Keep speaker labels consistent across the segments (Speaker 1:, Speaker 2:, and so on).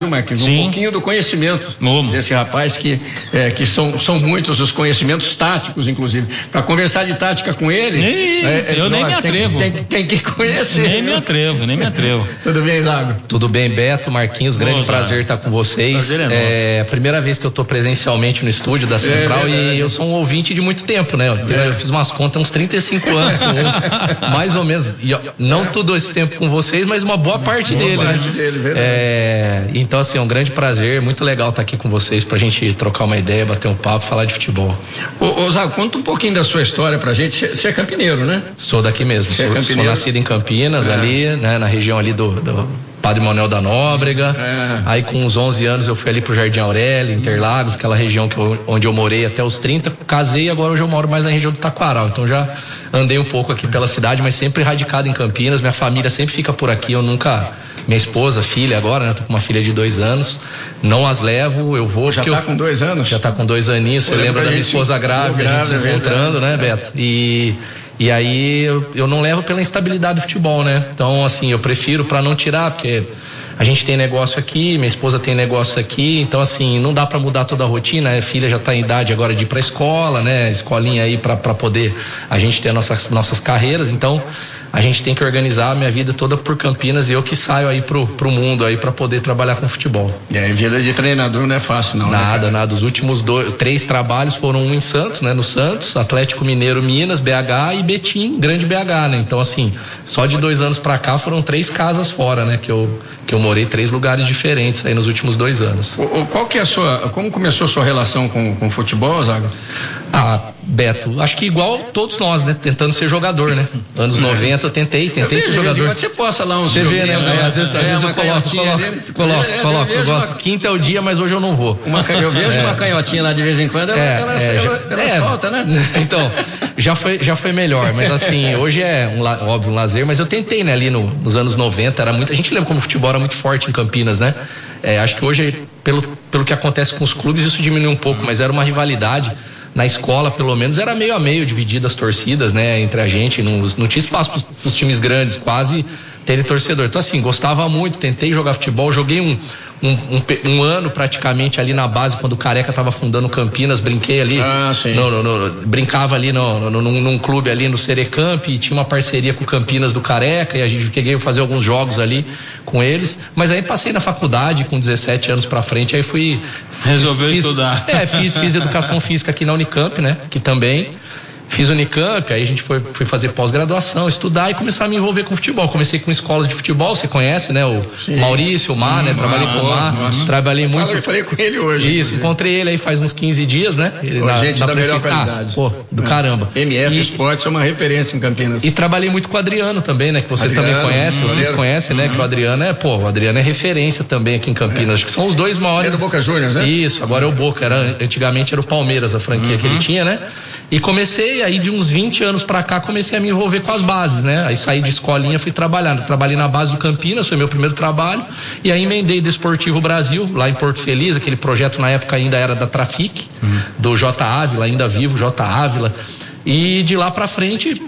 Speaker 1: Marquinhos, um pouquinho do conhecimento desse rapaz que são muitos os conhecimentos táticos, inclusive. Para conversar de tática com ele,
Speaker 2: eu nem me atrevo.
Speaker 1: Tem que conhecer.
Speaker 2: Nem me atrevo.
Speaker 1: Tudo bem, Zago?
Speaker 3: Tudo bem, Beto, Marquinhos, grande prazer estar com vocês.
Speaker 2: Prazer
Speaker 3: é a primeira vez que eu estou presencialmente no estúdio da Central e eu sou um ouvinte de muito tempo, né? Eu fiz umas contas, uns 35 anos com eles, mais ou menos. E, não todo esse tempo com vocês, mas uma boa parte dele, né? Então, assim, é um grande prazer, muito legal estar aqui com vocês pra gente trocar uma ideia, bater um papo, falar de futebol.
Speaker 1: Ô Zago, conta um pouquinho da sua história pra gente. Você é campineiro, né?
Speaker 3: Sou daqui mesmo, sou nascido em Campinas, ali, né, na região ali do Padre Manuel da Nóbrega. Aí com uns 11 anos eu fui ali pro Jardim Aurélio, Interlagos, aquela região onde eu morei até os 30, casei e agora hoje eu moro mais na região do Taquaral, então já andei um pouco aqui pela cidade, mas sempre radicado em Campinas, minha família sempre fica por aqui, eu nunca... Minha esposa, filha agora, né? Tô com uma filha de 2 anos, não as levo, eu vou...
Speaker 1: Já tá com 2 anos?
Speaker 3: Já tá com 2 aninhos, você lembra da minha esposa grávida, a gente se encontrando, né, Beto? E aí eu não levo pela instabilidade do futebol, né? Então, assim, eu prefiro para não tirar, porque a gente tem negócio aqui, minha esposa tem negócio aqui, então, assim, não dá para mudar toda a rotina, a filha já tá em idade agora de ir pra escola, né? Escolinha aí para poder a gente ter nossas carreiras, então a gente tem que organizar a minha vida toda por Campinas e eu que saio aí pro mundo aí para poder trabalhar com futebol.
Speaker 1: E a vida de treinador não é fácil não,
Speaker 3: nada. Os últimos 3 trabalhos foram um em Santos, né? No Santos, Atlético Mineiro, Minas, BH e Betim, Grande BH, né? Então, assim, só de 2 anos para cá foram 3 casas fora, né? Que eu morei 3 lugares diferentes aí nos últimos 2 anos.
Speaker 1: Como começou a sua relação com futebol, Zago?
Speaker 3: Beto, acho que igual todos nós, né? Tentando ser jogador, né? Anos 90 eu tentei ser jogador.
Speaker 1: Você posta lá uns
Speaker 3: você vê, né? Às vezes eu coloco. Eu gosto. Quinta é o dia, mas hoje eu não vou.
Speaker 1: Eu vejo uma canhotinha lá de vez em quando, ela solta, né?
Speaker 3: Então, já foi melhor, mas assim, hoje é óbvio um lazer, mas eu tentei, né? Ali nos anos 90, a gente lembra como o futebol era muito forte em Campinas, né? Acho que hoje, pelo que acontece com os clubes, isso diminuiu um pouco, mas era uma rivalidade. Na escola, pelo menos, era meio a meio dividida as torcidas, né, entre a gente, não tinha espaço pros times grandes, quase terem torcedor. Então, assim, gostava muito, tentei jogar futebol, joguei um ano praticamente ali na base, quando o Careca tava fundando Campinas, brinquei ali, brincava ali num clube ali no Serecamp, e tinha uma parceria com Campinas do Careca, e a gente cheguei a fazer alguns jogos ali com eles, mas aí passei na faculdade com 17 anos pra frente, aí
Speaker 2: resolveu estudar.
Speaker 3: Fiz educação física aqui na Unicamp, né, que também fiz Unicamp, aí a gente foi fazer pós-graduação, estudar e começar a me envolver com futebol. Comecei com escolas de futebol, você conhece, né? O Maurício, o Mar, né? Trabalhei com o Mar, trabalhei muito.
Speaker 1: Eu falei com ele hoje.
Speaker 3: Isso, encontrei ele aí faz uns 15 dias, né?
Speaker 1: Gente da melhor qualidade.
Speaker 3: Do caramba.
Speaker 1: MF Esportes é uma referência em Campinas.
Speaker 3: E trabalhei muito com o Adriano também, né? Que você também conhece, vocês conhecem, né? Que o Adriano é referência também aqui em Campinas. Acho que são os 2 maiores.
Speaker 1: É do Boca Juniors, né?
Speaker 3: Isso, agora é o Boca. Antigamente era o Palmeiras, a franquia que ele tinha, né? E comecei aí de uns 20 anos pra cá, comecei a me envolver com as bases, né? Aí saí de escolinha, fui trabalhar. Trabalhei na base do Campinas, foi meu primeiro trabalho. E aí emendei Desportivo Brasil, lá em Porto Feliz, aquele projeto na época ainda era da Trafic, do J. Ávila, ainda vivo, J. Ávila. E de lá pra frente,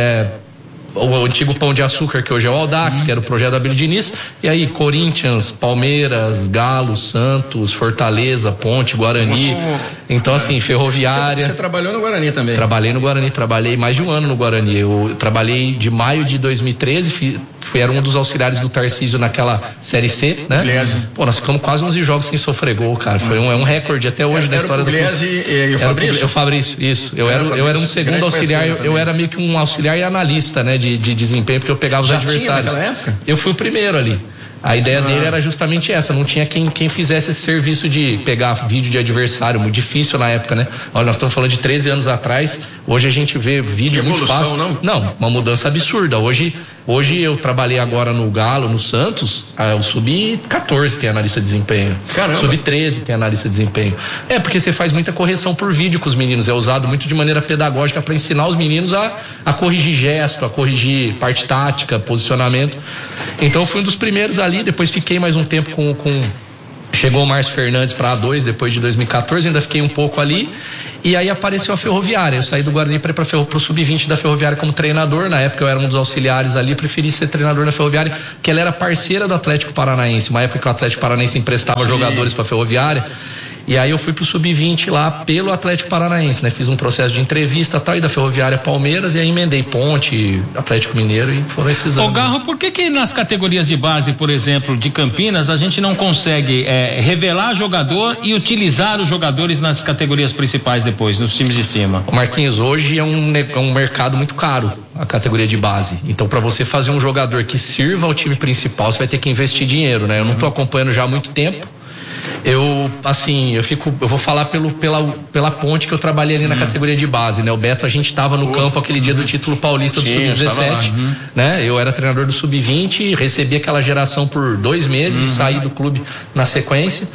Speaker 3: o antigo Pão de Açúcar, que hoje é o Audax, que era o projeto da Abílio Diniz, e aí Corinthians, Palmeiras, Galo, Santos, Fortaleza, Ponte, Guarani, então assim, Ferroviária.
Speaker 1: Você trabalhou no Guarani também?
Speaker 3: Trabalhei no Guarani, trabalhei mais de 1 ano no Guarani, eu trabalhei de maio de 2013, era um dos auxiliares do Tarcísio naquela Série C, né? Nós ficamos quase 11 jogos sem sofrer gol, cara, foi um recorde até hoje da história do clube.
Speaker 1: E o Fabrício?
Speaker 3: O Fabrício, isso, eu era um segundo auxiliar, eu era meio que um auxiliar e analista, né, de desempenho, porque eu pegava os adversários. Eu fui o primeiro ali. A ideia dele era justamente essa, não tinha quem fizesse esse serviço de pegar vídeo de adversário, muito difícil na época, né? Olha, nós estamos falando de 13 anos atrás, hoje a gente vê vídeo muito fácil. Não, uma mudança absurda. Hoje eu trabalhei agora no Galo, no Santos, o Sub-14 tem analista de desempenho.
Speaker 1: Caramba.
Speaker 3: Sub-13 tem analista de desempenho. Porque você faz muita correção por vídeo com os meninos, é usado muito de maneira pedagógica para ensinar os meninos a corrigir gesto, a corrigir parte tática, posicionamento. Então eu fui um dos primeiros ali, depois fiquei mais um tempo com chegou o Márcio Fernandes para A2 depois de 2014, ainda fiquei um pouco ali E aí apareceu a Ferroviária. Eu saí do Guarani para ir para o Sub-20 da Ferroviária como treinador. Na época eu era um dos auxiliares ali, preferi ser treinador da Ferroviária, porque ela era parceira do Atlético Paranaense. Uma época que o Atlético Paranaense emprestava jogadores para a Ferroviária. E aí eu fui pro Sub-20 lá pelo Atlético Paranaense, né? Fiz um processo de entrevista, tal, e da Ferroviária Palmeiras, e aí emendei Ponte, Atlético Mineiro, e foram esses anos.
Speaker 2: Ô Garro, por que nas categorias de base, por exemplo, de Campinas, a gente não consegue revelar jogador e utilizar os jogadores nas categorias principais depois, nos times de cima?
Speaker 3: Marquinhos, hoje é um mercado muito caro, a categoria de base. Então, para você fazer um jogador que sirva ao time principal, você vai ter que investir dinheiro, né? Eu não tô acompanhando já há muito tempo. Eu vou falar pela ponte que eu trabalhei ali na categoria de base, né? O Beto, a gente estava no campo aquele dia do título paulista do Sub-17, né? Eu era treinador do Sub-20, recebi aquela geração por 2 meses, saí do clube na sequência.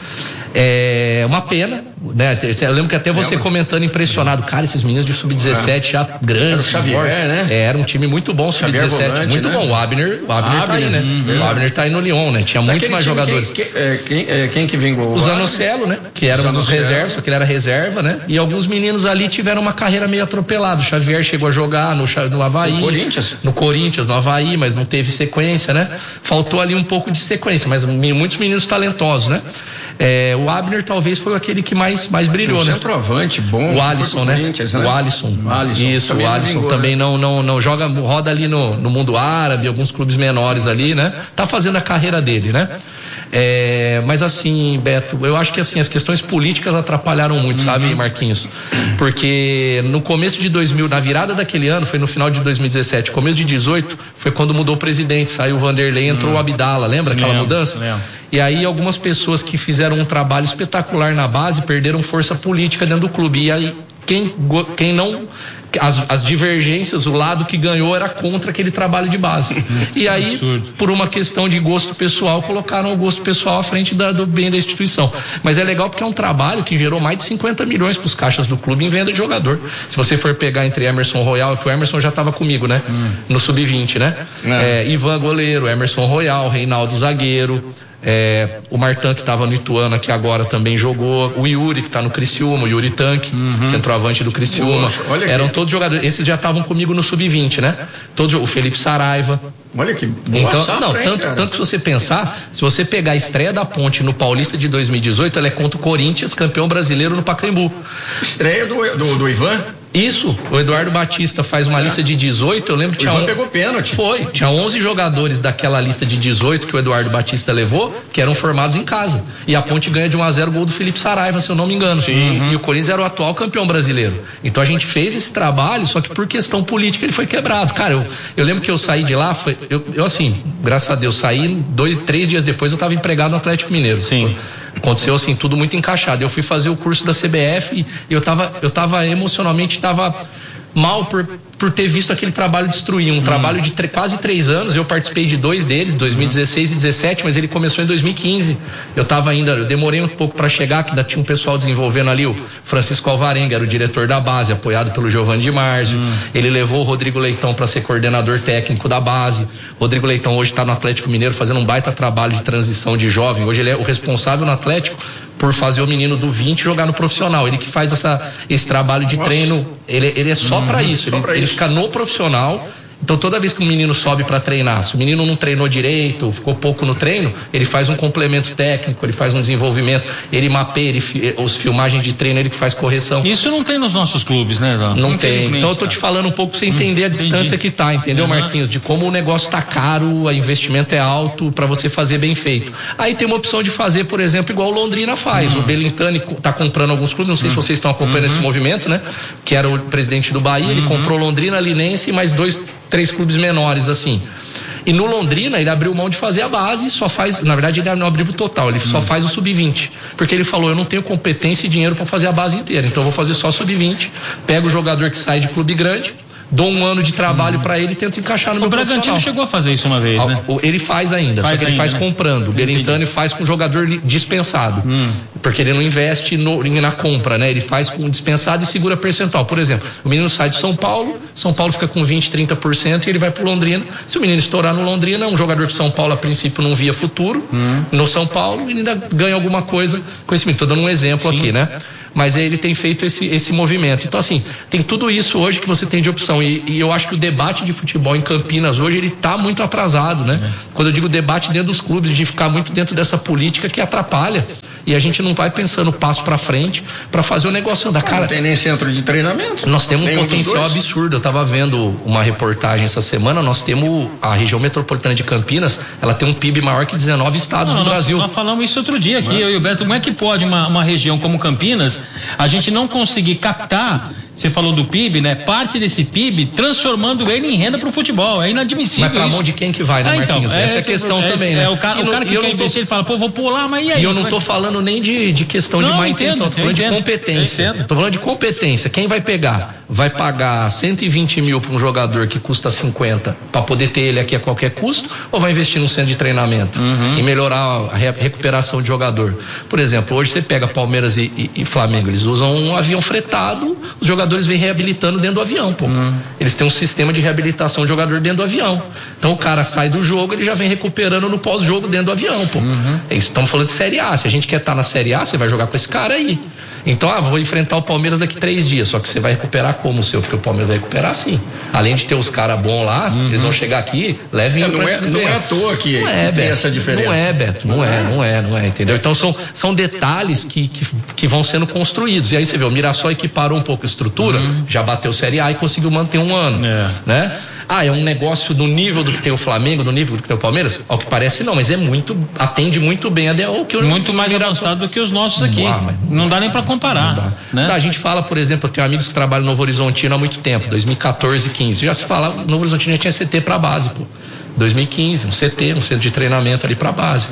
Speaker 3: É uma pena, né? Eu lembro que até você comentando impressionado, cara, esses meninos de Sub-17 já grandes,
Speaker 1: Xavier, né?
Speaker 3: Era um time muito bom, Sub-17, muito bom. O Abner tá aí, né? O Abner tá aí no Lyon, né? Tinha muito mais jogadores.
Speaker 1: Quem que vingou?
Speaker 3: O Zanocelo, né? Que era um dos reservas, só que ele era reserva, né? E alguns meninos ali tiveram uma carreira meio atropelada. O Xavier chegou a jogar no Avaí. No Corinthians, no Avaí, mas não teve sequência, né? Faltou ali um pouco de sequência, mas muitos meninos talentosos, né? O Abner talvez foi aquele que mais brilhou, né?
Speaker 1: Centroavante bom.
Speaker 3: O Alisson, né?
Speaker 1: O
Speaker 3: Alisson. Isso, o Alisson também não joga, roda ali no mundo árabe, alguns clubes menores ali, né? Tá fazendo a carreira dele, né? Mas assim, Beto, eu acho que assim, as questões políticas atrapalharam muito, sabe, Marquinhos? Porque no começo de 2000, na virada daquele ano, foi no final de 2017, começo de 18, foi quando mudou o presidente, saiu o Vanderlei, entrou o Abdala, lembra aquela mudança? E aí algumas pessoas que fizeram um trabalho espetacular na base perderam força política dentro do clube. E aí quem não... As divergências, o lado que ganhou era contra aquele trabalho de base. E aí, por uma questão de gosto pessoal, colocaram o gosto pessoal à frente do bem da instituição. Mas é legal porque é um trabalho que gerou mais de 50 milhões para os caixas do clube em venda de jogador. Se você for pegar entre Emerson Royal, que o Emerson já estava comigo, né? No Sub-20, né? Ivan goleiro, Emerson Royal, Reinaldo zagueiro. O Martan, que estava no Ituano, que agora também jogou, o Yuri, que está no Criciúma, o Yuri Tanque, centroavante do Criciúma. Eram todos jogadores, esses já estavam comigo no Sub-20, né? O Felipe Saraiva.
Speaker 1: Olha que boa
Speaker 3: então,
Speaker 1: safra,
Speaker 3: tanto que se você pensar, se você pegar a estreia da Ponte no Paulista de 2018, ela é contra o Corinthians, campeão brasileiro no Pacaembu.
Speaker 1: Estreia do Ivan?
Speaker 3: Isso, o Eduardo Batista faz uma lista de 18, eu lembro que
Speaker 1: tinha pegou pênalti.
Speaker 3: Tinha 11 jogadores daquela lista de 18 que o Eduardo Batista levou, que eram formados em casa. E a Ponte ganha de 1-0 o gol do Felipe Saraiva, se eu não me engano. E o Corinthians era o atual campeão brasileiro. Então a gente fez esse trabalho, só que por questão política ele foi quebrado. Cara, eu lembro que eu saí de lá, eu assim, graças a Deus, saí 3 dias depois eu estava empregado no Atlético Mineiro.
Speaker 2: Sim.
Speaker 3: Aconteceu assim, tudo muito encaixado. Eu fui fazer o curso da CBF e eu tava emocionalmente, mal por ter visto aquele trabalho destruir, um trabalho de quase 3 anos. Eu participei de 2 deles, 2016 e 2017, mas ele começou em 2015. Eu demorei um pouco para chegar, que ainda tinha um pessoal desenvolvendo ali, o Francisco Alvarenga era o diretor da base, apoiado pelo Giovanni de Marzio. Ele levou o Rodrigo Leitão para ser coordenador técnico da base. Rodrigo Leitão hoje está no Atlético Mineiro fazendo um baita trabalho de transição de jovem. Hoje ele é o responsável no Atlético por fazer o menino do 20 jogar no profissional. Ele que faz esse trabalho de treino, ele é só para isso. Ele fica no profissional. Então toda vez que um menino sobe para treinar, se o menino não treinou direito, ficou pouco no treino, ele faz um complemento técnico, ele faz um desenvolvimento, ele mapeia, os filmagens de treino, ele que faz correção.
Speaker 2: Isso não tem nos nossos clubes, né, João?
Speaker 3: Não tem. Então eu tô te falando um pouco pra você entender a distância que tá, entendeu, Marquinhos? De como o negócio tá caro, o investimento é alto para você fazer bem feito. Aí tem uma opção de fazer, por exemplo, igual o Londrina faz. O Belintani tá comprando alguns clubes, não sei se vocês estão acompanhando esse movimento, né? Que era o presidente do Bahia, ele comprou Londrina, Linense e mais 3 clubes menores, assim. E no Londrina ele abriu mão de fazer a base e só faz, na verdade ele não abriu o total, ele só faz o Sub-20, porque ele falou, eu não tenho competência e dinheiro para fazer a base inteira, então eu vou fazer só Sub-20, pego o jogador que sai de clube grande, dou 1 ano de trabalho para ele e tento encaixar no meu profissional.
Speaker 2: O Bragantino chegou a fazer isso uma vez, né?
Speaker 3: Ele faz ainda, só que ele faz comprando. O Belintani faz com jogador dispensado, porque ele não investe na compra, né? Ele faz com dispensado e segura percentual. Por exemplo, o menino sai de São Paulo fica com 20%, 30% e ele vai pro Londrina. Se o menino estourar no Londrina, um jogador que São Paulo a princípio não via futuro, no São Paulo, ele ainda ganha alguma coisa com esse menino. Tô dando um exemplo aqui, né? mas ele tem feito esse movimento. Então, assim, tem tudo isso hoje que você tem de opção, e eu acho que o debate de futebol em Campinas hoje, ele tá muito atrasado, né? Quando eu digo debate dentro dos clubes, de ficar muito dentro dessa política que atrapalha, e a gente não vai pensando passo para frente para fazer o negócio andar. Cara,
Speaker 1: não tem nem centro de treinamento.
Speaker 3: Nós temos um potencial absurdo. Eu estava vendo uma reportagem essa semana, nós temos a região metropolitana de Campinas, ela tem um PIB maior que 19 estados do Brasil.
Speaker 2: Nós falamos isso outro dia aqui, eu e o Beto, como é que pode uma região como Campinas, a gente não conseguir captar, você falou do PIB, né? Parte desse PIB, transformando ele em renda para o futebol. É inadmissível.
Speaker 3: Mas para mão de quem que vai, né, Marquinhos? Essa é a questão também, né?
Speaker 2: O cara que quer investir, ele fala, vou pular, mas e aí?
Speaker 3: E eu não estou falando nem de questão de má intenção, estou falando de competência. Estou falando de competência. Quem vai pegar? Vai pagar 120 mil para um jogador que custa 50 para poder ter ele aqui a qualquer custo, ou vai investir num centro de treinamento e melhorar a recuperação de jogador? Por exemplo, hoje você pega Palmeiras e Flamengo, eles usam um avião fretado, os jogadores vêm reabilitando dentro do avião, pô. Eles têm um sistema de reabilitação de jogador dentro do avião. Então o cara sai do jogo, ele já vem recuperando no pós-jogo dentro do avião, pô. É isso, estamos falando de Série A. Se a gente quer estar na Série A, você vai jogar com esse cara aí. Então, vou enfrentar o Palmeiras daqui 3 dias, só que você vai recuperar como o seu? Porque o Palmeiras vai recuperar sim. Além de ter os caras bons lá, eles vão chegar aqui, levem
Speaker 1: não é à toa que tem essa diferença.
Speaker 3: Não é, Beto, não é, entendeu? Então são detalhes que vão sendo construídos. E aí você vê, o Mirassol equiparou um pouco a estrutura, já bateu Série A e conseguiu manter um ano, né? É um negócio do nível do que tem o Flamengo, do nível do que tem o Palmeiras? Ao que parece não, mas atende muito bem a DO que
Speaker 2: muito mais avançado do que os nossos aqui. Não dá nem para comparar. Né?
Speaker 3: A gente fala, por exemplo, eu tenho amigos que trabalham no Novo Horizontino há muito tempo, 2014, 15. Já se fala, no Novo Horizontino já tinha CT para base, pô. 2015, um CT, um centro de treinamento ali para base.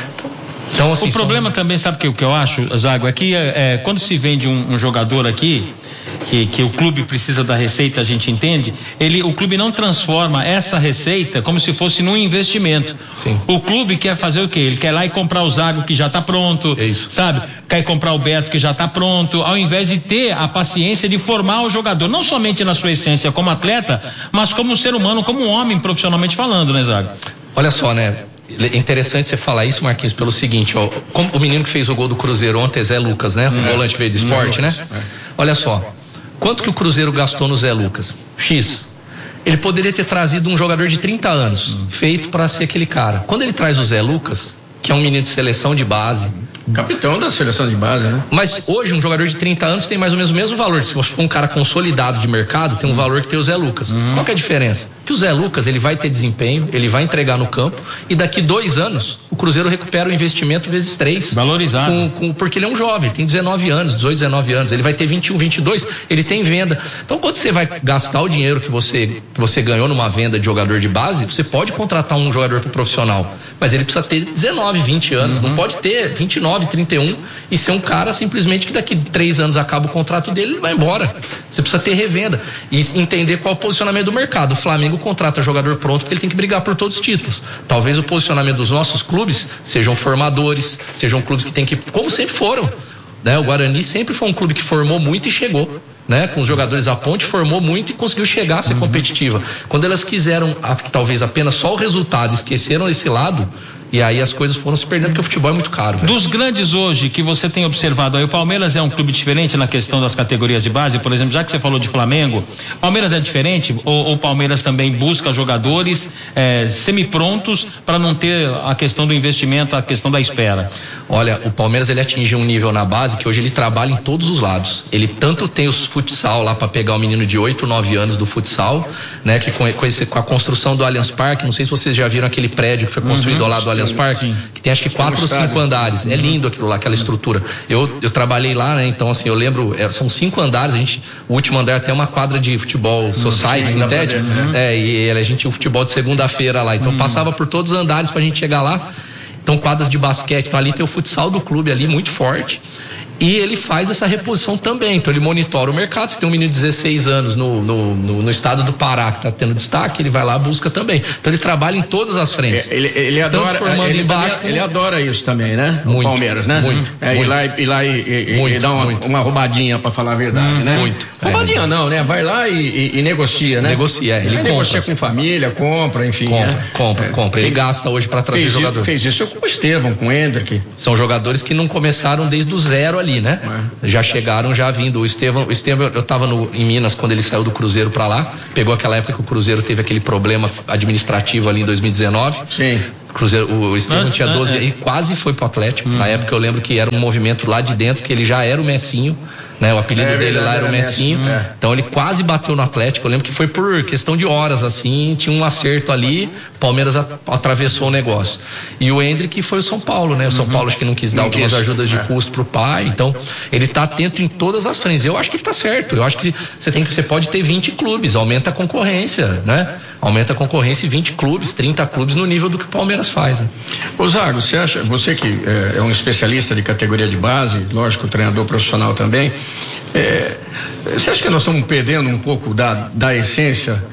Speaker 3: Então, assim,
Speaker 2: o problema também, sabe o que eu acho, Zago, é que quando se vende um jogador aqui, que o clube precisa da receita, a gente entende, o clube não transforma essa receita como se fosse num investimento.
Speaker 3: Sim.
Speaker 2: O clube quer fazer o quê? Ele quer ir lá e comprar o Zago que já está pronto, sabe? Quer comprar o Beto que já está pronto, ao invés de ter a paciência de formar o jogador, não somente na sua essência como atleta, mas como ser humano, como um homem, profissionalmente falando, né, Zago?
Speaker 3: Olha só, né? É interessante você falar isso, Marquinhos, pelo seguinte, ó, como o menino que fez o gol do Cruzeiro ontem, Zé Lucas, né? O volante veio do esporte, né? Olha só, quanto que o Cruzeiro gastou no Zé Lucas? X. Ele poderia ter trazido um jogador de 30 anos, feito para ser aquele cara. Quando ele traz o Zé Lucas, que é um menino de seleção de base,
Speaker 1: capitão da seleção de base, né?
Speaker 3: Mas hoje um jogador de 30 anos tem mais ou menos o mesmo valor. Se você for um cara consolidado de mercado, tem um valor que tem o Zé Lucas. Qual que é a diferença? Que o Zé Lucas, ele vai ter desempenho, ele vai entregar no campo, e daqui 2 anos o Cruzeiro recupera o investimento vezes 3.
Speaker 2: Valorizado.
Speaker 3: Porque ele é um jovem, ele tem 19 anos, 18, 19 anos, ele vai ter 21, 22, ele tem venda. Então quando você vai gastar o dinheiro que você ganhou numa venda de jogador de base, você pode contratar um jogador pro profissional, mas ele precisa ter 19, 20 anos, não pode ter 29, 31 e ser um cara simplesmente que daqui 3 anos acaba o contrato dele e vai embora. Você precisa ter revenda e entender qual é o posicionamento do mercado. O Flamengo contrata jogador pronto porque ele tem que brigar por todos os títulos. Talvez o posicionamento dos nossos clubes sejam formadores, sejam clubes que tem que, como sempre foram, né? O Guarani sempre foi um clube que formou muito e chegou, né? Com os jogadores, a Ponte formou muito e conseguiu chegar a ser competitiva. Quando elas quiseram talvez apenas só o resultado, esqueceram esse lado, e aí as coisas foram se perdendo, porque o futebol é muito caro. Velho.
Speaker 2: Dos grandes hoje que você tem observado aí, o Palmeiras é um clube diferente na questão das categorias de base, por exemplo, já que você falou de Flamengo, Palmeiras é diferente ou o Palmeiras também busca jogadores semi-prontos para não ter a questão do investimento, a questão da espera?
Speaker 3: Olha, o Palmeiras ele atingiu um nível na base que hoje ele trabalha em todos os lados. Ele tanto tem os futsal lá para pegar o menino de 8, 9 anos do futsal, né, que com a construção do Allianz Parque, não sei se vocês já viram aquele prédio que foi construído ao lado do Allianz Parque, que tem acho que 4 ou 5 andares. É lindo aquilo lá, aquela estrutura. Eu trabalhei lá, né? Então assim, eu lembro, são 5 andares, o último andar tem uma quadra de futebol society, sintético, e a gente tinha o futebol de segunda-feira lá, então passava por todos os andares pra gente chegar lá. Então quadras de basquete, então ali tem o futsal do clube ali muito forte. E ele faz essa reposição também, então ele monitora o mercado. Se tem um menino de 16 anos no estado do Pará que está tendo destaque, ele vai lá e busca também. Então ele trabalha em todas as frentes.
Speaker 1: Ele adora isso também, né?
Speaker 3: Muito,
Speaker 1: o Palmeiras, né?
Speaker 3: Muito.
Speaker 1: Ir lá e dar uma roubadinha para falar a verdade, né?
Speaker 3: Muito.
Speaker 1: Roubadinha não, né? Vai lá e negocia, né?
Speaker 3: Ele
Speaker 1: negocia com família, compra, enfim.
Speaker 3: Compra. Ele gasta hoje para trazer jogador.
Speaker 1: Fez isso com o Estevão, com o Hendrick.
Speaker 3: São jogadores que não começaram desde o zero ali. ali, né? Já chegaram, já vindo. O Estevão, eu estava em Minas quando ele saiu do Cruzeiro para lá, pegou aquela época que o Cruzeiro teve aquele problema administrativo ali em 2019.
Speaker 1: Sim.
Speaker 3: O Estevão tinha 12 e quase foi pro Atlético. Na época eu lembro que era um movimento lá de dentro, que ele já era o Messinho, né? O apelido dele lá era o Messinho. Então ele quase bateu no Atlético. Eu lembro que foi por questão de horas, assim, tinha um acerto ali, Palmeiras atravessou o negócio. E o Hendrick foi o São Paulo, né? O São Paulo acho que não quis dar algumas ajudas de custo pro pai. Então ele tá atento em todas as frentes. Eu acho que ele tá certo. Eu acho que você pode ter 20 clubes, aumenta a concorrência, né? Aumenta a concorrência e 20 clubes, 30 clubes no nível do que o Palmeiras faz, né?
Speaker 1: Ô Zago, você que é um especialista de categoria de base, lógico, treinador profissional também, você acha que nós estamos perdendo um pouco da essência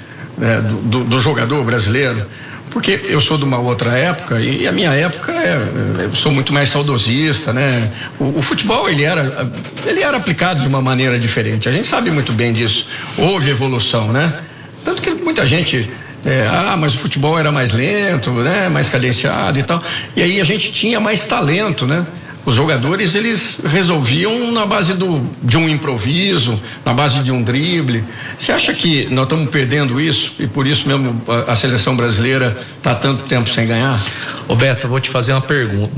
Speaker 1: do jogador brasileiro? Porque eu sou de uma outra época e a minha época eu sou muito mais saudosista, né? O futebol ele era aplicado de uma maneira diferente. A gente sabe muito bem disso. Houve evolução, né? Tanto que muita gente mas o futebol era mais lento, né? Mais cadenciado e tal. E aí a gente tinha mais talento, né? Os jogadores, eles resolviam na base de um improviso, na base de um drible. Você acha que nós estamos perdendo isso e por isso mesmo a seleção brasileira está tanto tempo sem ganhar?
Speaker 3: Ô Beto, eu vou te fazer uma pergunta.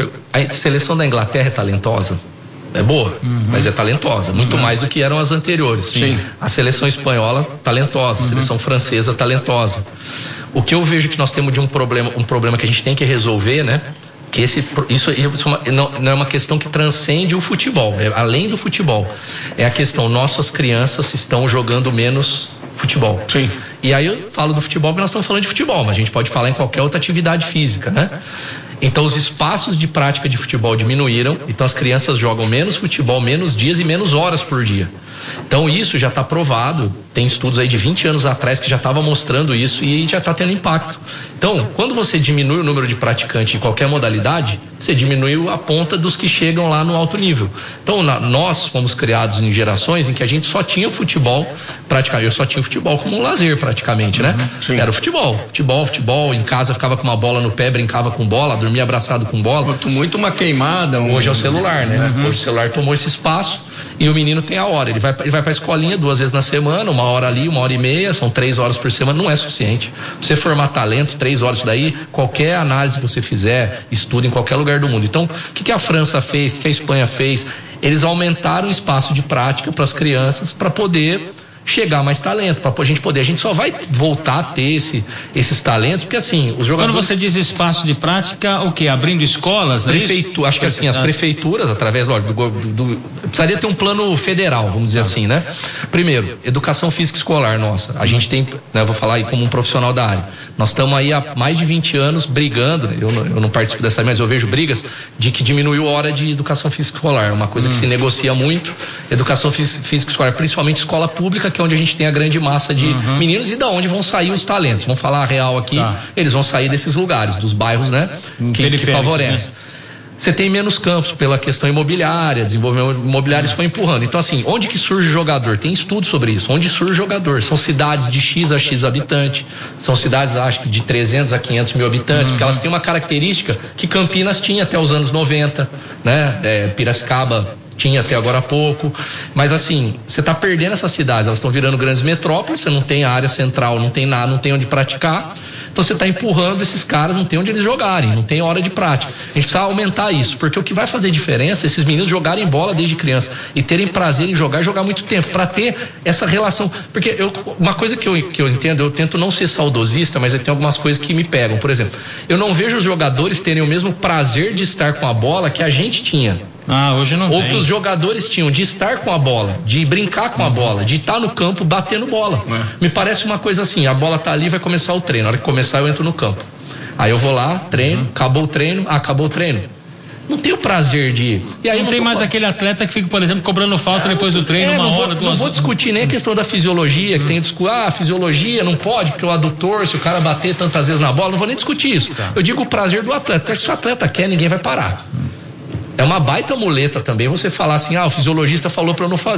Speaker 3: A seleção da Inglaterra é talentosa? É boa, mas é talentosa, muito mais do que eram as anteriores.
Speaker 1: Sim.
Speaker 3: A seleção espanhola, talentosa, a seleção francesa, talentosa. O que eu vejo que nós temos de um problema que a gente tem que resolver, né? Que isso não é uma questão que transcende o futebol, além do futebol. É a questão, nossas crianças estão jogando menos futebol.
Speaker 1: Sim.
Speaker 3: E aí eu falo do futebol porque nós estamos falando de futebol, mas a gente pode falar em qualquer outra atividade física, né? Então os espaços de prática de futebol diminuíram, então as crianças jogam menos futebol, menos dias e menos horas por dia. Então isso já está provado, tem estudos aí de 20 anos atrás que já estavam mostrando isso e já está tendo impacto. Então, quando você diminui o número de praticantes em qualquer modalidade, você diminui a ponta dos que chegam lá no alto nível. Então, nós fomos criados em gerações em que a gente só tinha futebol, praticamente, eu só tinha futebol como um lazer praticamente, né?
Speaker 1: Sim.
Speaker 3: Era futebol, em casa ficava com uma bola no pé, brincava com bola, dormia abraçado com bola.
Speaker 1: Muito uma queimada.
Speaker 3: Hoje é o celular, né? Hoje o celular tomou esse espaço e o menino tem a hora. Ele vai para a escolinha 2 vezes na semana, 1 hora ali, 1h30, são 3 horas por semana, não é suficiente. Você formar talento, 3 horas, isso daí, qualquer análise que você fizer, estuda em qualquer lugar do mundo. Então, o que a França fez, o que a Espanha fez? Eles aumentaram o espaço de prática para as crianças para poder chegar mais talento, para a gente poder. A gente só vai voltar a ter esses talentos, porque assim, os jogadores.
Speaker 2: Quando você diz espaço de prática, o quê? Abrindo escolas?
Speaker 3: Acho que assim, as prefeituras, através, lógico, precisaria ter um plano federal, vamos dizer assim, né? Primeiro, educação física escolar nossa. A gente tem, né, eu vou falar aí como um profissional da área. Nós estamos aí há mais de 20 anos brigando, né? Eu não participo dessa, mas eu vejo brigas de que diminuiu a hora de educação física escolar, uma coisa que se negocia muito. Educação física escolar, principalmente escola pública, que é onde a gente tem a grande massa de meninos e da onde vão sair os talentos. Vamos falar a real aqui, eles vão sair desses lugares, dos bairros, né? Que favorecem. Você tem menos campos pela questão imobiliária, desenvolvimento imobiliário, isso foi empurrando. Então assim, onde que surge jogador? Tem estudo sobre isso. Onde surge jogador? São cidades de X a X habitante, são cidades, acho que de 300 a 500 mil habitantes, porque elas têm uma característica que Campinas tinha até os anos 90, né? Piracicaba tinha até agora há pouco, mas assim, você está perdendo essas cidades, elas estão virando grandes metrópoles, você não tem área central, não tem nada, não tem onde praticar, então você está empurrando esses caras, não tem onde eles jogarem, não tem hora de prática. A gente precisa aumentar isso, porque o que vai fazer diferença é esses meninos jogarem bola desde criança e terem prazer em jogar e jogar muito tempo, para ter essa relação, porque uma coisa que eu entendo, eu tento não ser saudosista, mas tem algumas coisas que me pegam. Por exemplo, eu não vejo os jogadores terem o mesmo prazer de estar com a bola que a gente tinha.
Speaker 2: Hoje não
Speaker 3: Ou
Speaker 2: tem.
Speaker 3: que os jogadores tinham de estar com a bola, de brincar com a bola, de estar no campo batendo bola. Me parece uma coisa assim, a bola tá ali, vai começar o treino. Na hora que começar eu entro no campo. Aí eu vou lá, treino, acabou o treino. Não tem o prazer de ir. E aí
Speaker 2: não tem mais aquele atleta que fica, por exemplo, cobrando falta depois do treino,
Speaker 3: Não vou discutir nem a questão da fisiologia, que tem a fisiologia não pode, porque o adutor, se o cara bater tantas vezes na bola, não vou nem discutir isso. Eu digo o prazer do atleta, porque se o atleta quer, ninguém vai parar. É uma baita muleta também você falar assim, o fisiologista falou para eu não fazer.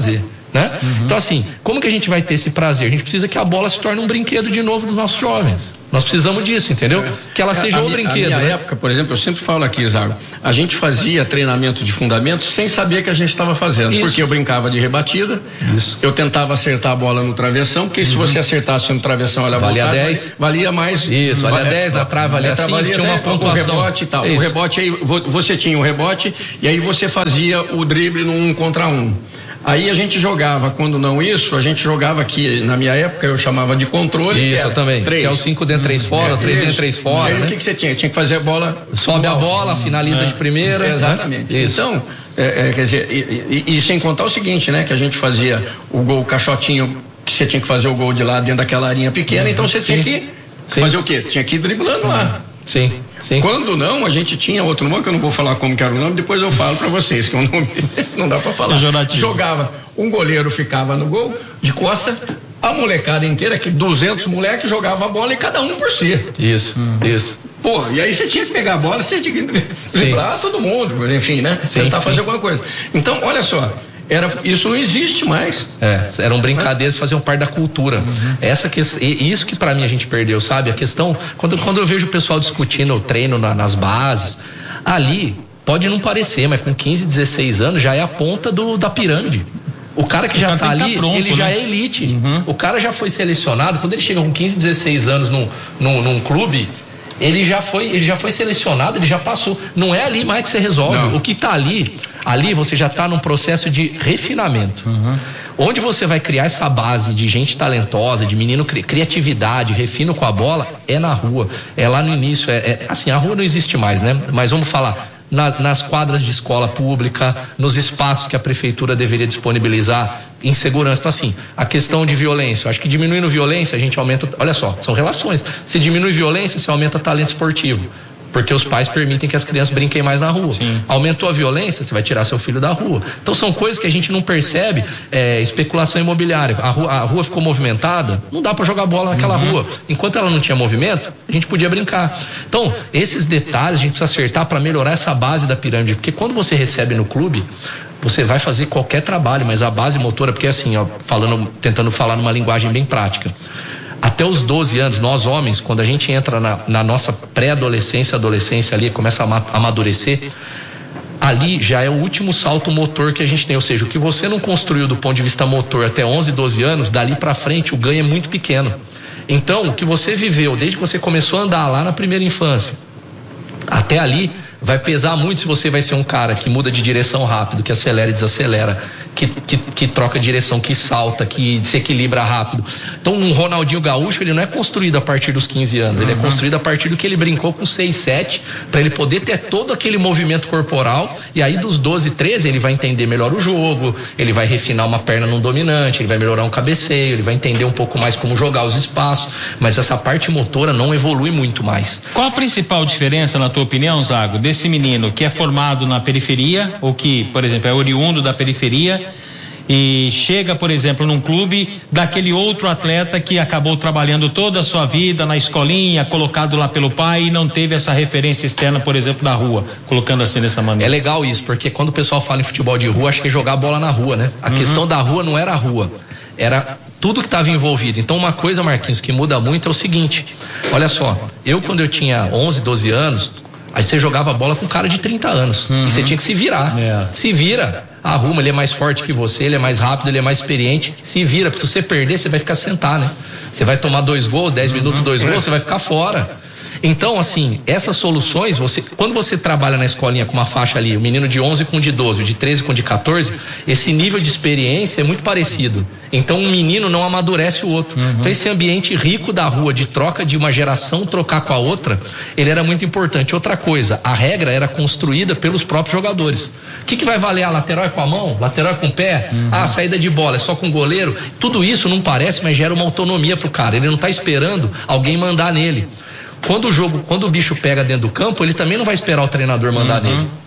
Speaker 3: Né? Então assim, como que a gente vai ter esse prazer? A gente precisa que a bola se torne um brinquedo de novo dos nossos jovens. Nós precisamos disso, entendeu? Que ela seja o brinquedo.
Speaker 1: Na minha época, por exemplo, eu sempre falo aqui, Zago, a gente fazia treinamento de fundamentos sem saber que a gente estava fazendo. Isso. Porque eu brincava de rebatida, eu tentava acertar a bola no travessão, porque se você acertasse no travessão, ela
Speaker 3: valia
Speaker 1: voltava,
Speaker 3: 10.
Speaker 1: Valia mais.
Speaker 3: Isso, valia 10, na trave valia 5, tinha uma pontuação.
Speaker 1: O rebote e tal. O rebote aí, você tinha o rebote e aí você fazia o drible no 1 contra 1. Aí a gente jogava, quando não isso, a gente jogava aqui, na minha época eu chamava de controle.
Speaker 3: Isso, eu também.
Speaker 1: 3.
Speaker 3: Que é o 5 dentro, 3 fora, 3 dentro, 3 fora.
Speaker 1: E aí,
Speaker 3: né?
Speaker 1: o que você tinha? Tinha que fazer a bola.
Speaker 3: Sobe a bola, finaliza de primeira.
Speaker 1: Exatamente.
Speaker 3: Né? Isso.
Speaker 1: Então, quer dizer, e sem contar o seguinte, né? Que a gente fazia o gol caixotinho, que você tinha que fazer o gol de lá dentro daquela arinha pequena, então você tinha que fazer o quê? Tinha que ir driblando lá.
Speaker 3: Sim.
Speaker 1: Quando não, a gente tinha outro nome, que eu não vou falar como que era o nome, depois eu falo pra vocês, que é um nome não dá pra falar. Jogava, um goleiro ficava no gol, de costa, a molecada inteira, que 200 moleques jogavam a bola e cada um por si.
Speaker 3: Isso.
Speaker 1: Pô, e aí você tinha que pegar a bola, você tinha que driblar todo mundo, enfim, né? Tentar fazer alguma coisa. Então, olha só, isso não existe mais.
Speaker 3: Eram brincadeiras, faziam parte da cultura. Isso que pra mim a gente perdeu, sabe? A questão, quando eu vejo o pessoal discutindo o treino nas bases, ali, pode não parecer, mas com 15, 16 anos já é a ponta da pirâmide. O cara que já tá ali, pronto, ele já é elite. O cara já foi selecionado, quando ele chega com 15, 16 anos num clube, ele já foi selecionado, ele já passou. Não é ali mais que você resolve. Não. O que tá ali você já tá num processo de refinamento. Onde você vai criar essa base de gente talentosa, de menino, criatividade, refino com a bola, é na rua. É lá no início, assim, a rua não existe mais, né? Mas vamos falar, nas quadras de escola pública, nos espaços que a prefeitura deveria disponibilizar em segurança. Então assim, a questão de violência, eu acho que diminuindo violência a gente aumenta, olha só, são relações. Se diminui violência, você aumenta talento esportivo, porque os pais permitem que as crianças brinquem mais na rua. Sim. Aumentou a violência, você vai tirar seu filho da rua. Então são coisas que a gente não percebe. Especulação imobiliária, a rua ficou movimentada, não dá para jogar bola naquela rua. Enquanto ela não tinha movimento, a gente podia brincar. Então esses detalhes a gente precisa acertar para melhorar essa base da pirâmide, porque quando você recebe no clube, você vai fazer qualquer trabalho, mas a base motora, porque assim, ó, tentando falar numa linguagem bem prática, até os 12 anos, nós homens, quando a gente entra na nossa pré-adolescência, adolescência ali, começa a amadurecer, ali já é o último salto motor que a gente tem, ou seja, o que você não construiu do ponto de vista motor até 11, 12 anos, dali pra frente o ganho é muito pequeno. Então, o que você viveu desde que você começou a andar lá na primeira infância, até ali, vai pesar muito se você vai ser um cara que muda de direção rápido, que acelera e desacelera, que troca direção, que salta, que se equilibra rápido. Então um Ronaldinho Gaúcho, ele não é construído a partir dos 15 anos, ele é construído a partir do que ele brincou com 6, 7, para ele poder ter todo aquele movimento corporal, e aí dos 12, 13 ele vai entender melhor o jogo, ele vai refinar uma perna num dominante, ele vai melhorar um cabeceio, ele vai entender um pouco mais como jogar os espaços, mas essa parte motora não evolui muito mais.
Speaker 2: Qual a principal diferença, na tua opinião, Zago, desse menino que é formado na periferia, ou que, por exemplo, é oriundo da periferia e chega, por exemplo, num clube daquele outro atleta que acabou trabalhando toda a sua vida na escolinha, colocado lá pelo pai e não teve essa referência externa, por exemplo, da rua, colocando assim dessa maneira?
Speaker 3: É legal isso, porque quando o pessoal fala em futebol de rua, acho que é jogar bola na rua, né? A questão da rua não era a rua, era tudo que estava envolvido. Então uma coisa, Marquinhos, que muda muito é o seguinte, olha só, quando eu tinha 11, 12 anos, aí você jogava bola com um cara de 30 anos. E você tinha que se virar. Se vira, arruma, ele é mais forte que você, ele é mais rápido, ele é mais experiente. Se vira, porque se você perder, você vai ficar sentado, né? Você vai tomar 2 gols, 10 minutos, 2 gols, você vai ficar fora. Então, assim, essas soluções, quando você trabalha na escolinha com uma faixa ali, o menino de 11 com de 12, o de 13 com de 14, esse nível de experiência é muito parecido. Então, um menino não amadurece o outro. Então, esse ambiente rico da rua, de troca de uma geração trocar com a outra, ele era muito importante. Outra coisa, a regra era construída pelos próprios jogadores. O que vai valer? A lateral é com a mão? Lateral é com o pé? A saída de bola é só com o goleiro? Tudo isso não parece, mas gera uma autonomia pro cara. Ele não tá esperando alguém mandar nele. Quando o bicho pega dentro do campo, ele também não vai esperar o treinador mandar nele.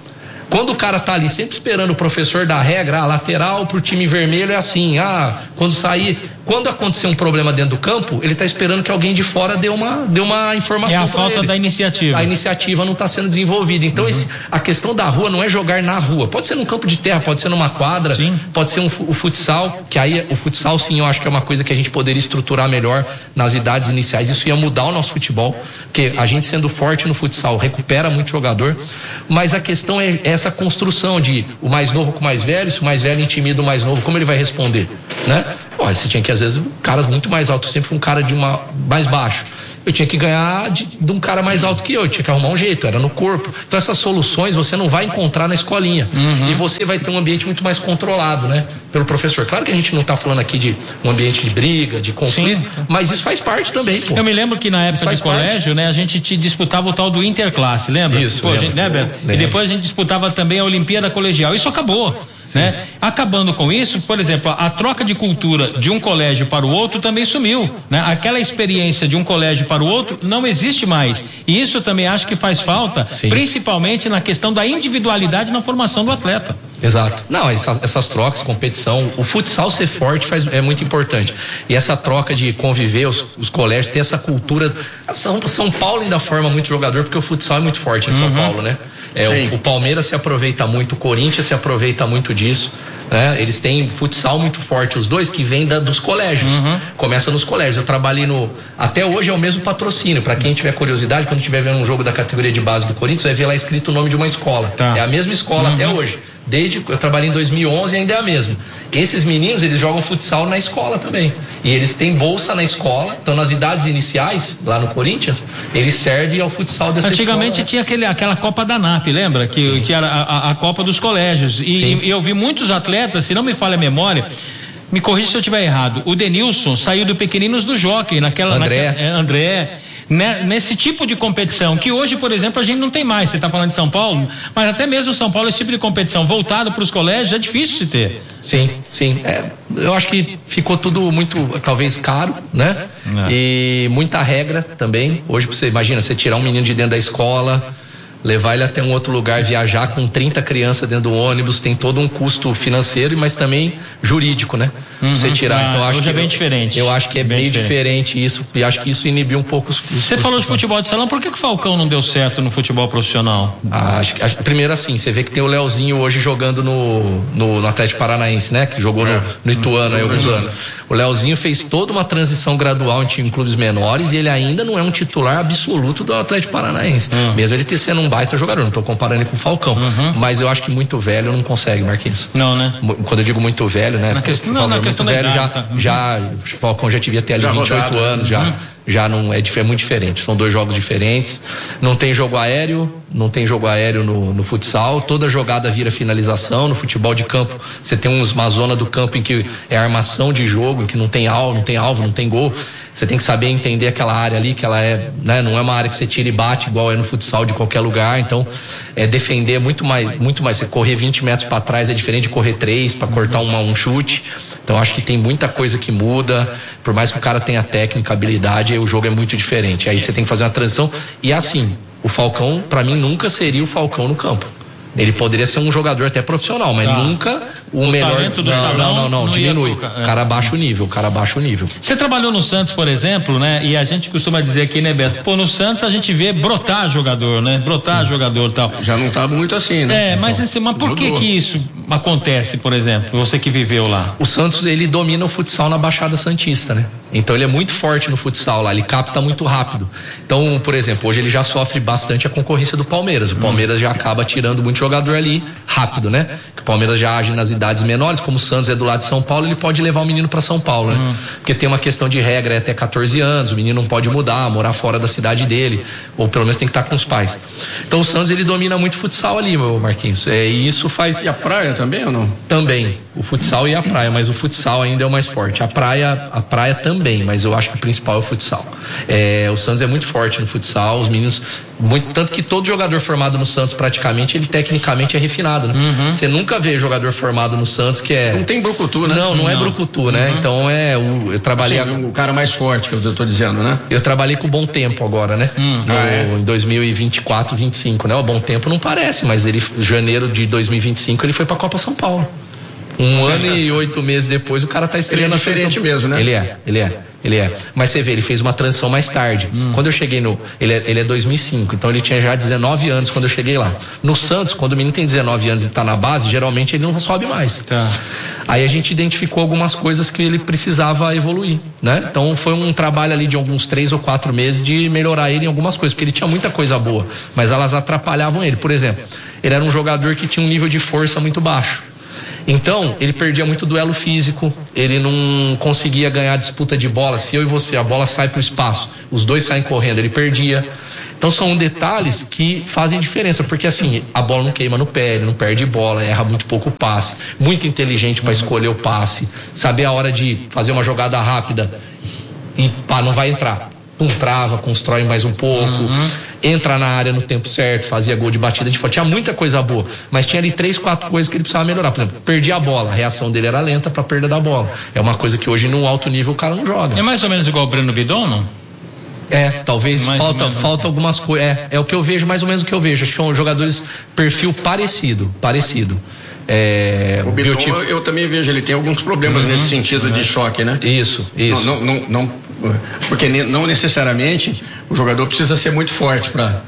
Speaker 3: Quando o cara tá ali sempre esperando o professor dar regra, lateral pro time vermelho é assim, quando sair, quando acontecer um problema dentro do campo, ele tá esperando que alguém de fora dê uma informação.
Speaker 2: É a falta da iniciativa.
Speaker 3: A iniciativa não tá sendo desenvolvida. Então a questão da rua não é jogar na rua. Pode ser num campo de terra, pode ser numa quadra, sim, pode ser o futsal, que aí o futsal sim, eu acho que é uma coisa que a gente poderia estruturar melhor nas idades iniciais. Isso ia mudar o nosso futebol, porque a gente sendo forte no futsal recupera muito jogador, mas a questão é essa construção de o mais novo com o mais velho, se o mais velho intimida o mais novo, como ele vai responder, né? Você tinha que às vezes caras muito mais altos, sempre um cara de mais baixo. Eu tinha que ganhar de um cara mais alto que eu tinha que arrumar um jeito, era no corpo. Então essas soluções você não vai encontrar na escolinha. E você vai ter um ambiente muito mais controlado, né? Pelo professor. Claro que a gente não está falando aqui de um ambiente de briga, de conflito, sim, mas isso faz parte também, pô.
Speaker 2: Eu me lembro que na época de colégio, né, a gente disputava o tal do interclasse, lembra?
Speaker 3: Isso,
Speaker 2: pô, né, Beto? E depois a gente disputava também a Olimpíada Colegial. Isso acabou, né? Acabando com isso, por exemplo, a troca de cultura de um colégio para o outro também sumiu, né? Aquela experiência de um colégio para o outro não existe mais. E isso também acho que faz falta, sim, principalmente na questão da individualidade na formação do atleta.
Speaker 3: Exato. Não, essas trocas, competição, o futsal ser forte é muito importante. E essa troca de conviver, os colégios, ter essa cultura. São Paulo ainda forma muito jogador, porque o futsal é muito forte em São Paulo, né? O Palmeiras se aproveita muito, o Corinthians se aproveita muito disso, né? Eles têm futsal muito forte, os dois que vêm dos colégios. Começa nos colégios. Eu trabalhei até hoje é o mesmo patrocínio. Para quem tiver curiosidade, quando estiver vendo um jogo da categoria de base do Corinthians, vai ver lá escrito o nome de uma escola. É a mesma escola até hoje. Eu trabalhei em 2011 e ainda é a mesma. Esses meninos, eles jogam futsal na escola também. E eles têm bolsa na escola. Então, nas idades iniciais, lá no Corinthians, eles servem ao futsal dessa
Speaker 2: Antigamente
Speaker 3: escola.
Speaker 2: Tinha aquela Copa da NAP, lembra? Que era a Copa dos Colégios. E eu vi muitos atletas, se não me falha a memória, me corrija se eu estiver errado, o Denilson saiu do Pequeninos do Jockey, André. Nesse tipo de competição, que hoje, por exemplo, a gente não tem mais. Você está falando de São Paulo, mas até mesmo São Paulo, esse tipo de competição voltado para os colégios é difícil de ter.
Speaker 3: Sim. Eu acho que ficou tudo muito, talvez, caro, né? E muita regra também. Hoje, você imagina, você tirar um menino de dentro da escola, levar ele até um outro lugar, viajar com 30 crianças dentro do ônibus, tem todo um custo financeiro, mas também jurídico, né? Você tirar. Então,
Speaker 2: hoje é bem diferente.
Speaker 3: Eu acho que é bem diferente isso, e acho que isso inibiu um pouco
Speaker 2: Você falou de futebol de salão, por que o Falcão não deu certo no futebol profissional?
Speaker 3: Primeiro assim, você vê que tem o Leozinho hoje jogando no Atlético Paranaense, né? Que jogou no Ituano há alguns anos. O Leozinho fez toda uma transição gradual em clubes menores e ele ainda não é um titular absoluto do Atlético Paranaense. Mesmo ele sendo um baita jogador, não estou comparando ele com o Falcão, mas eu acho que muito velho não consegue, Marquinhos.
Speaker 2: Não, né?
Speaker 3: Quando eu digo muito velho, né?
Speaker 2: Na questão da
Speaker 3: velho,
Speaker 2: idade,
Speaker 3: o Falcão já devia ter ali 28 anos, já não é muito diferente. São dois jogos diferentes. Não tem jogo aéreo no futsal. Toda jogada vira finalização. No futebol de campo, você tem uma zona do campo em que é armação de jogo, em que não tem alvo, não tem gol. Você tem que saber entender aquela área ali, que ela é, né, não é uma área que você tira e bate igual é no futsal de qualquer lugar. Então, defender muito mais. Você correr 20 metros para trás é diferente de correr 3 para cortar um chute. Então, acho que tem muita coisa que muda. Por mais que o cara tenha técnica, habilidade, o jogo é muito diferente. Aí você tem que fazer uma transição. E assim, o Falcão, para mim, nunca seria o Falcão no campo. Ele poderia ser um jogador até profissional, mas nunca o melhor.
Speaker 2: Talento do salão
Speaker 3: não, diminui. O cara abaixa o nível.
Speaker 2: Você trabalhou no Santos, por exemplo, né? E a gente costuma dizer aqui, né, Beto? Pô, no Santos a gente vê brotar jogador, né? Jogador e tal.
Speaker 1: Já não tá muito assim, né?
Speaker 2: Mas por que isso acontece, por exemplo? Você que viveu lá.
Speaker 3: O Santos, ele domina o futsal na Baixada Santista, né? Então ele é muito forte no futsal lá, ele capta muito rápido. Então, por exemplo, hoje ele já sofre bastante a concorrência do Palmeiras. O Palmeiras já acaba tirando muito jogador ali rápido, né? Que o Palmeiras já age nas idades menores, como o Santos é do lado de São Paulo, ele pode levar o menino para São Paulo, né? Porque tem uma questão de regra, até 14 anos, o menino não pode mudar, morar fora da cidade dele, ou pelo menos tem que estar com os pais. Então o Santos, ele domina muito o futsal ali, meu Marquinhos. E isso faz...
Speaker 1: E a praia também ou não?
Speaker 3: Também, o futsal e a praia, mas o futsal ainda é o mais forte. A praia também, mas eu acho que o principal é o futsal. O Santos é muito forte no futsal, os meninos, tanto que todo jogador formado no Santos praticamente, ele tecnicamente é refinado, né? Você nunca vê jogador formado no Santos que é...
Speaker 1: Não tem brucutu, né?
Speaker 3: Não é brucutu, né? Então eu trabalhei...
Speaker 1: Assim, o cara mais forte que eu tô dizendo, né?
Speaker 3: Eu trabalhei com o Bom Tempo agora, né? Em 2024, 25, né? O Bom Tempo não parece, mas ele, janeiro de 2025, ele foi pra Copa São Paulo. 1 ano e 8 meses depois, o cara tá estreando.
Speaker 1: Ele é diferente mesmo, né?
Speaker 3: Ele é. Mas você vê, ele fez uma transição mais tarde. Quando eu cheguei ele é 2005, então ele tinha já 19 anos quando eu cheguei lá. No Santos, quando o menino tem 19 anos e tá na base, geralmente ele não sobe mais.
Speaker 2: Tá.
Speaker 3: Aí a gente identificou algumas coisas que ele precisava evoluir, né? Então foi um trabalho ali de alguns 3 ou 4 meses de melhorar ele em algumas coisas, porque ele tinha muita coisa boa, mas elas atrapalhavam ele. Por exemplo, ele era um jogador que tinha um nível de força muito baixo. Então, ele perdia muito duelo físico, ele não conseguia ganhar disputa de bola. Se eu e você, a bola sai para o espaço, os dois saem correndo, ele perdia. Então são detalhes que fazem diferença, porque assim, a bola não queima no pé, ele não perde bola, erra muito pouco o passe, muito inteligente para escolher o passe, saber a hora de fazer uma jogada rápida e não vai entrar. Trava, constrói mais um pouco, entra na área no tempo certo, fazia gol de batida de fora. Tinha muita coisa boa, mas tinha ali 3, 4 coisas que ele precisava melhorar. Por exemplo, perdia a bola, a reação dele era lenta para perda da bola. É uma coisa que hoje no alto nível o cara não joga.
Speaker 2: É mais ou menos igual o Breno Bidon, não?
Speaker 3: Talvez falta algumas coisas. É o que eu vejo, mais ou menos o que eu vejo. Acho que são jogadores perfil parecido.
Speaker 1: O Bidon, eu também vejo, ele tem alguns problemas nesse sentido de choque, né?
Speaker 3: Isso.
Speaker 1: Não, porque não necessariamente o jogador precisa ser muito forte para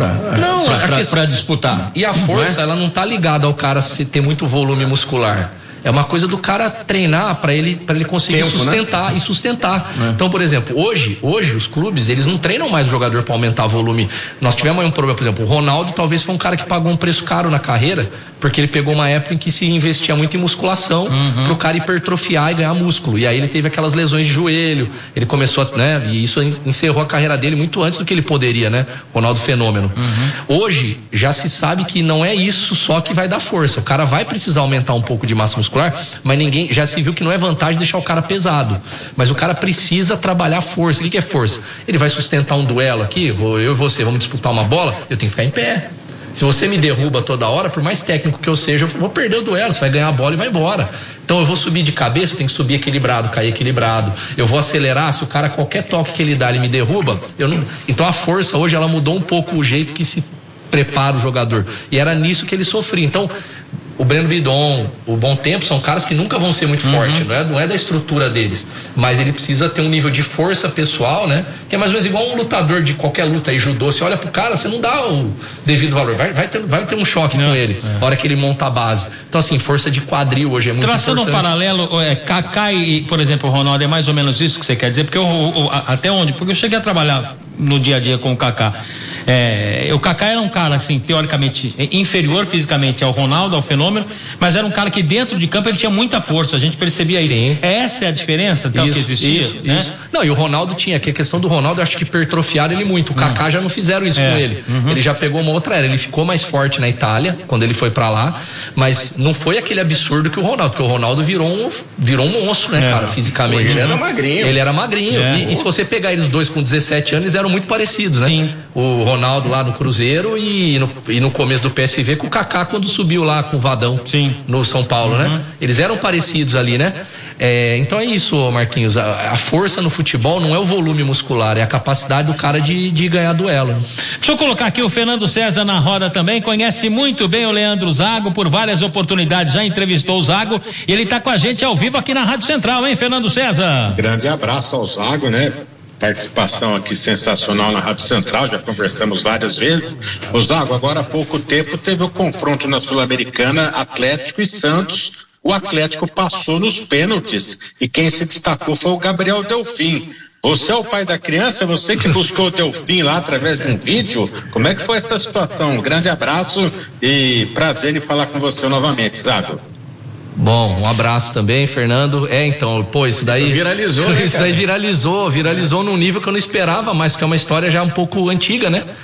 Speaker 1: disputar.
Speaker 3: E a força, ela não tá ligada ao cara ter muito volume muscular. É uma coisa do cara treinar para ele conseguir sustentar, né? E sustentar. Então, por exemplo, hoje os clubes, eles não treinam mais o jogador para aumentar o volume. Nós tivemos aí um problema, por exemplo, o Ronaldo talvez foi um cara que pagou um preço caro na carreira, porque ele pegou uma época em que se investia muito em musculação pro cara hipertrofiar e ganhar músculo. E aí ele teve aquelas lesões de joelho, ele começou né? E isso encerrou a carreira dele muito antes do que ele poderia, né? Ronaldo Fenômeno. Hoje, já se sabe que não é isso só que vai dar força. O cara vai precisar aumentar um pouco de massa muscular, mas ninguém já se viu que não é vantagem deixar o cara pesado, mas o cara precisa trabalhar força. O que é força? Ele vai sustentar um duelo aqui, eu e você vamos disputar uma bola, eu tenho que ficar em pé. Se você me derruba toda hora, por mais técnico que eu seja, eu vou perder o duelo, você vai ganhar a bola e vai embora. Então eu vou subir de cabeça, eu tenho que subir equilibrado, cair equilibrado. Eu vou acelerar, se o cara, qualquer toque que ele dá, ele me derruba, então a força hoje, ela mudou um pouco o jeito que se prepara o jogador, e era nisso que ele sofria. Então o Breno Bidon, o Bom Tempo, são caras que nunca vão ser muito fortes, não é da estrutura deles, mas ele precisa ter um nível de força pessoal, né? Que é mais ou menos igual um lutador de qualquer luta aí, judô, você olha pro cara, você não dá o devido valor, vai ter um choque com ele, na hora que ele monta a base. Então assim, força de quadril hoje é muito importante.
Speaker 2: Traçando um paralelo, Kaká e, por exemplo, o Ronaldo, é mais ou menos isso que você quer dizer, porque até onde? Porque eu cheguei a trabalhar no dia a dia com o Kaká. O Kaká era um cara, assim, teoricamente inferior fisicamente ao Ronaldo, ao Fenômeno, mas era um cara que dentro de campo ele tinha muita força, a gente percebia isso. Sim. Essa é a diferença que existia, né?
Speaker 3: Isso. Não, e o Ronaldo tinha, que a questão do Ronaldo, eu acho que hipertrofiaram ele muito. O Kaká já não fizeram isso com ele. Ele já pegou uma outra era, ele ficou mais forte na Itália, quando ele foi pra lá, mas não foi aquele absurdo que o Ronaldo, porque o Ronaldo virou um monstro, né, cara, fisicamente.
Speaker 1: Ele era magrinho.
Speaker 3: Ele era magrinho. E se você pegar eles dois com 17 anos, eles eram muito parecidos, né?
Speaker 2: Sim.
Speaker 3: O Ronaldo lá no Cruzeiro e no começo do PSV com o Kaká quando subiu lá com o Vadão.
Speaker 2: Sim.
Speaker 3: No São Paulo, né? Eles eram parecidos ali, né? Então é isso, Marquinhos, a força no futebol não é o volume muscular, é a capacidade do cara de ganhar duelo.
Speaker 2: Deixa eu colocar aqui o Fernando César na roda também, conhece muito bem o Leandro Zago, por várias oportunidades já entrevistou o Zago, e ele está com a gente ao vivo aqui na Rádio Central, hein, Fernando César?
Speaker 4: Grande abraço ao Zago, né? Participação aqui sensacional na Rádio Central, já conversamos várias vezes. O Zago, agora há pouco tempo teve o confronto na Sul-Americana, Atlético e Santos. O Atlético passou nos pênaltis e quem se destacou foi o Gabriel Delfim. Você é o pai da criança, você que buscou o Delfim lá através de um vídeo. Como é que foi essa situação? Um grande abraço e prazer em falar com você novamente, Zago.
Speaker 3: Bom, um abraço também, Fernando. Então, isso daí
Speaker 1: viralizou, né,
Speaker 3: isso daí viralizou num nível que eu não esperava mais, porque é uma história já um pouco antiga, né?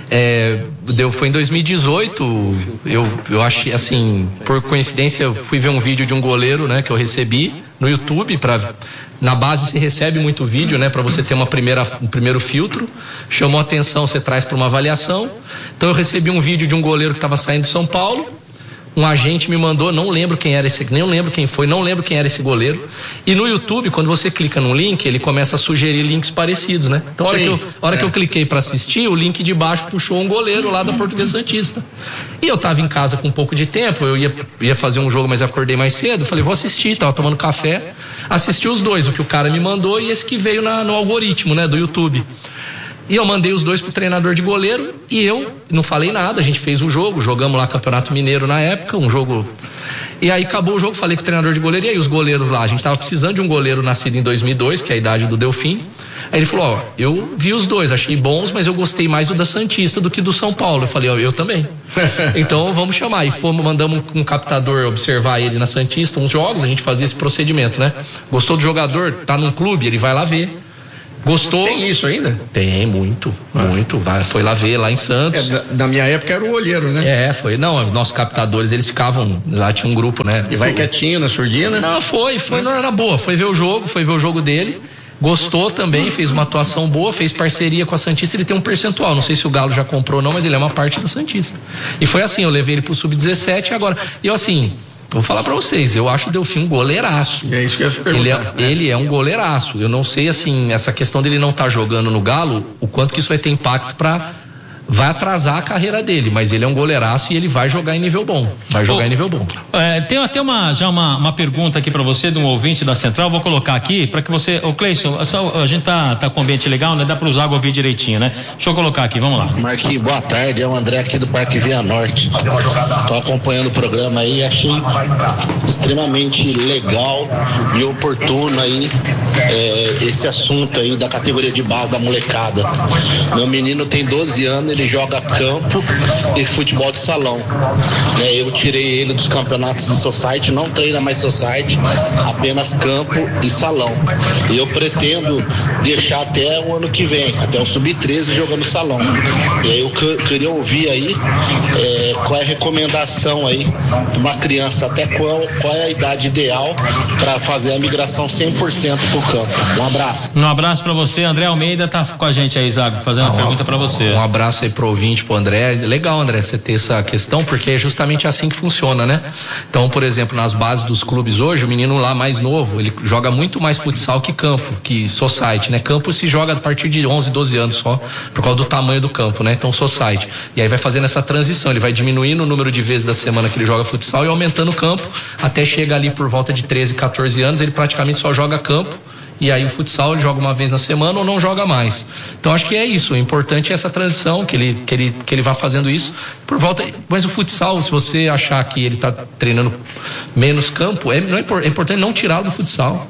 Speaker 3: Foi em 2018, eu achei, assim, por coincidência, eu fui ver um vídeo de um goleiro, né, que eu recebi no YouTube. Na base você recebe muito vídeo, né, para você ter um primeiro filtro. Chamou a atenção, você traz para uma avaliação. Então eu recebi um vídeo de um goleiro que estava saindo de São Paulo. Um agente me mandou, não lembro quem era esse, nem lembro quem foi, não lembro quem era esse goleiro. E no YouTube, quando você clica num link, ele começa a sugerir links parecidos, né? Então, a hora que eu cliquei para assistir, o link de baixo puxou um goleiro lá da Portuguesa Santista. E eu tava em casa com um pouco de tempo, eu ia fazer um jogo, mas acordei mais cedo. Falei, vou assistir, tava tomando café. Assisti os dois, o que o cara me mandou e esse que veio no algoritmo, né, do YouTube. E eu mandei os dois pro treinador de goleiro e eu não falei nada, a gente fez o jogo, jogamos lá Campeonato Mineiro na época, um jogo. E aí acabou o jogo, falei com o treinador de goleiro, e aí os goleiros lá, a gente tava precisando de um goleiro nascido em 2002, que é a idade do Delfim. Aí ele falou, eu vi os dois, achei bons, mas eu gostei mais do da Santista do que do São Paulo. Eu falei, eu também. Então vamos chamar. E mandamos um captador observar ele na Santista, uns jogos, a gente fazia esse procedimento, né? Gostou do jogador, tá num clube, ele vai lá ver. Gostou?
Speaker 1: Tem isso ainda?
Speaker 3: Tem, muito. Foi lá ver, lá em Santos.
Speaker 1: Na minha época era o olheiro, né?
Speaker 3: Foi. Não, os nossos captadores, eles ficavam, lá tinha um grupo, né?
Speaker 1: E vai quietinho na surdina?
Speaker 3: Não, foi na boa. Foi ver o jogo dele. Gostou também, fez uma atuação boa, fez parceria com a Santista, ele tem um percentual, não sei se o Galo já comprou ou não, mas ele é uma parte da Santista. E foi assim, eu levei ele pro Sub-17 agora. E eu assim, vou falar pra vocês, eu acho o Delfim um goleiraço.
Speaker 1: É isso que eu ia perguntar.
Speaker 3: Ele é um goleiraço. Eu não sei, assim, essa questão dele não estar jogando no Galo, o quanto que isso vai ter impacto vai atrasar a carreira dele, mas ele é um goleiraço e ele vai jogar em nível bom.
Speaker 2: Tem até uma pergunta aqui para você de um ouvinte da Central, vou colocar aqui para que você, Cleison, a gente tá com um ambiente legal, né? Dá para usar ouvir direitinho, né? Deixa eu colocar aqui, vamos lá.
Speaker 5: Marquinhos, boa tarde, é o André aqui do Parque Via Norte. Tô acompanhando o programa aí, achei extremamente legal e oportuno aí esse assunto aí da categoria de base da molecada. Meu menino tem 12 anos, ele joga campo e futebol de salão. Eu tirei ele dos campeonatos de society, não treina mais society, apenas campo e salão. E eu pretendo deixar até o ano que vem, até o Sub-13 jogando salão. E aí eu queria ouvir aí qual é a recomendação aí de uma criança, até qual é a idade ideal para fazer a migração 100% pro campo. Um abraço.
Speaker 2: Um abraço para você, André Almeida tá com a gente aí, Zago, fazendo uma pergunta para você.
Speaker 3: Um abraço aí pro ouvinte, pro André. Legal, André, você ter essa questão, porque é justamente assim que funciona, né? Então, por exemplo, nas bases dos clubes hoje, o menino lá mais novo, ele joga muito mais futsal que campo, que society, né? Campo se joga a partir de 11, 12 anos só, por causa do tamanho do campo, né? Então, society. E aí vai fazendo essa transição, ele vai diminuindo o número de vezes da semana que ele joga futsal e aumentando o campo, até chegar ali por volta de 13, 14 anos, ele praticamente só joga campo. E aí o futsal ele joga uma vez na semana ou não joga mais. Então acho que é isso, o importante é essa transição, que ele vá fazendo isso por volta. Mas o futsal, se você achar que ele está treinando menos campo, é importante não tirá-lo do futsal.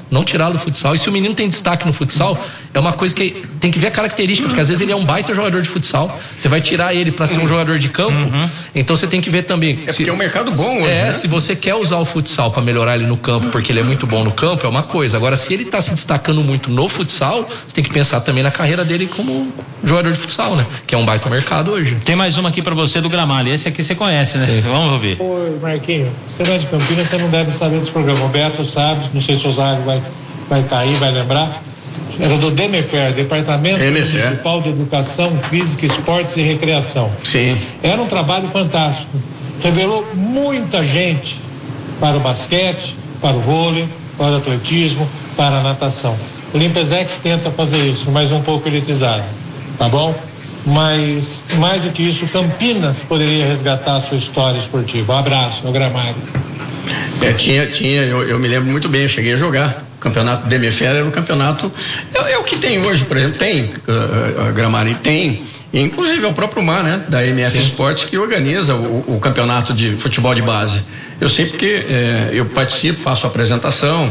Speaker 3: E se o menino tem destaque no futsal, é uma coisa que tem que ver a característica, porque às vezes ele é um baita jogador de futsal, você vai tirar ele para ser um jogador de campo, então você tem que ver também.
Speaker 1: Porque é um mercado bom hoje, né?
Speaker 3: Se você quer usar o futsal para melhorar ele no campo, porque ele é muito bom no campo, é uma coisa. Agora, se ele está se destacando muito no futsal, você tem que pensar também na carreira dele como jogador de futsal, né? Que é um baita mercado hoje.
Speaker 2: Tem mais uma aqui pra você do Gramalha, esse aqui você conhece, né? Sim. Vamos ouvir.
Speaker 6: Oi, Marquinhos, você não é de Campinas, você não deve saber desse programa. O Beto sabe, não sei se o Zago vai cair, vai lembrar. Era do DEMEFER, Departamento Municipal de Educação Física, Esportes e Recreação.
Speaker 1: Sim.
Speaker 6: Era um trabalho fantástico. Revelou muita gente para o basquete, para o vôlei, para o atletismo, para a natação. O Limpezec tenta fazer isso, mas um pouco elitizado, tá bom? Mas, mais do que isso, Campinas poderia resgatar a sua história esportiva. Um abraço, ao Gramado.
Speaker 1: Eu me lembro muito bem, eu cheguei a jogar. O campeonato DEMEFER era um campeonato, é o que tem hoje, por exemplo, tem Gramado, tem, inclusive é o próprio Mar, né, da MF Esportes, que organiza o campeonato de futebol de base. Eu sei porque eu participo, faço a apresentação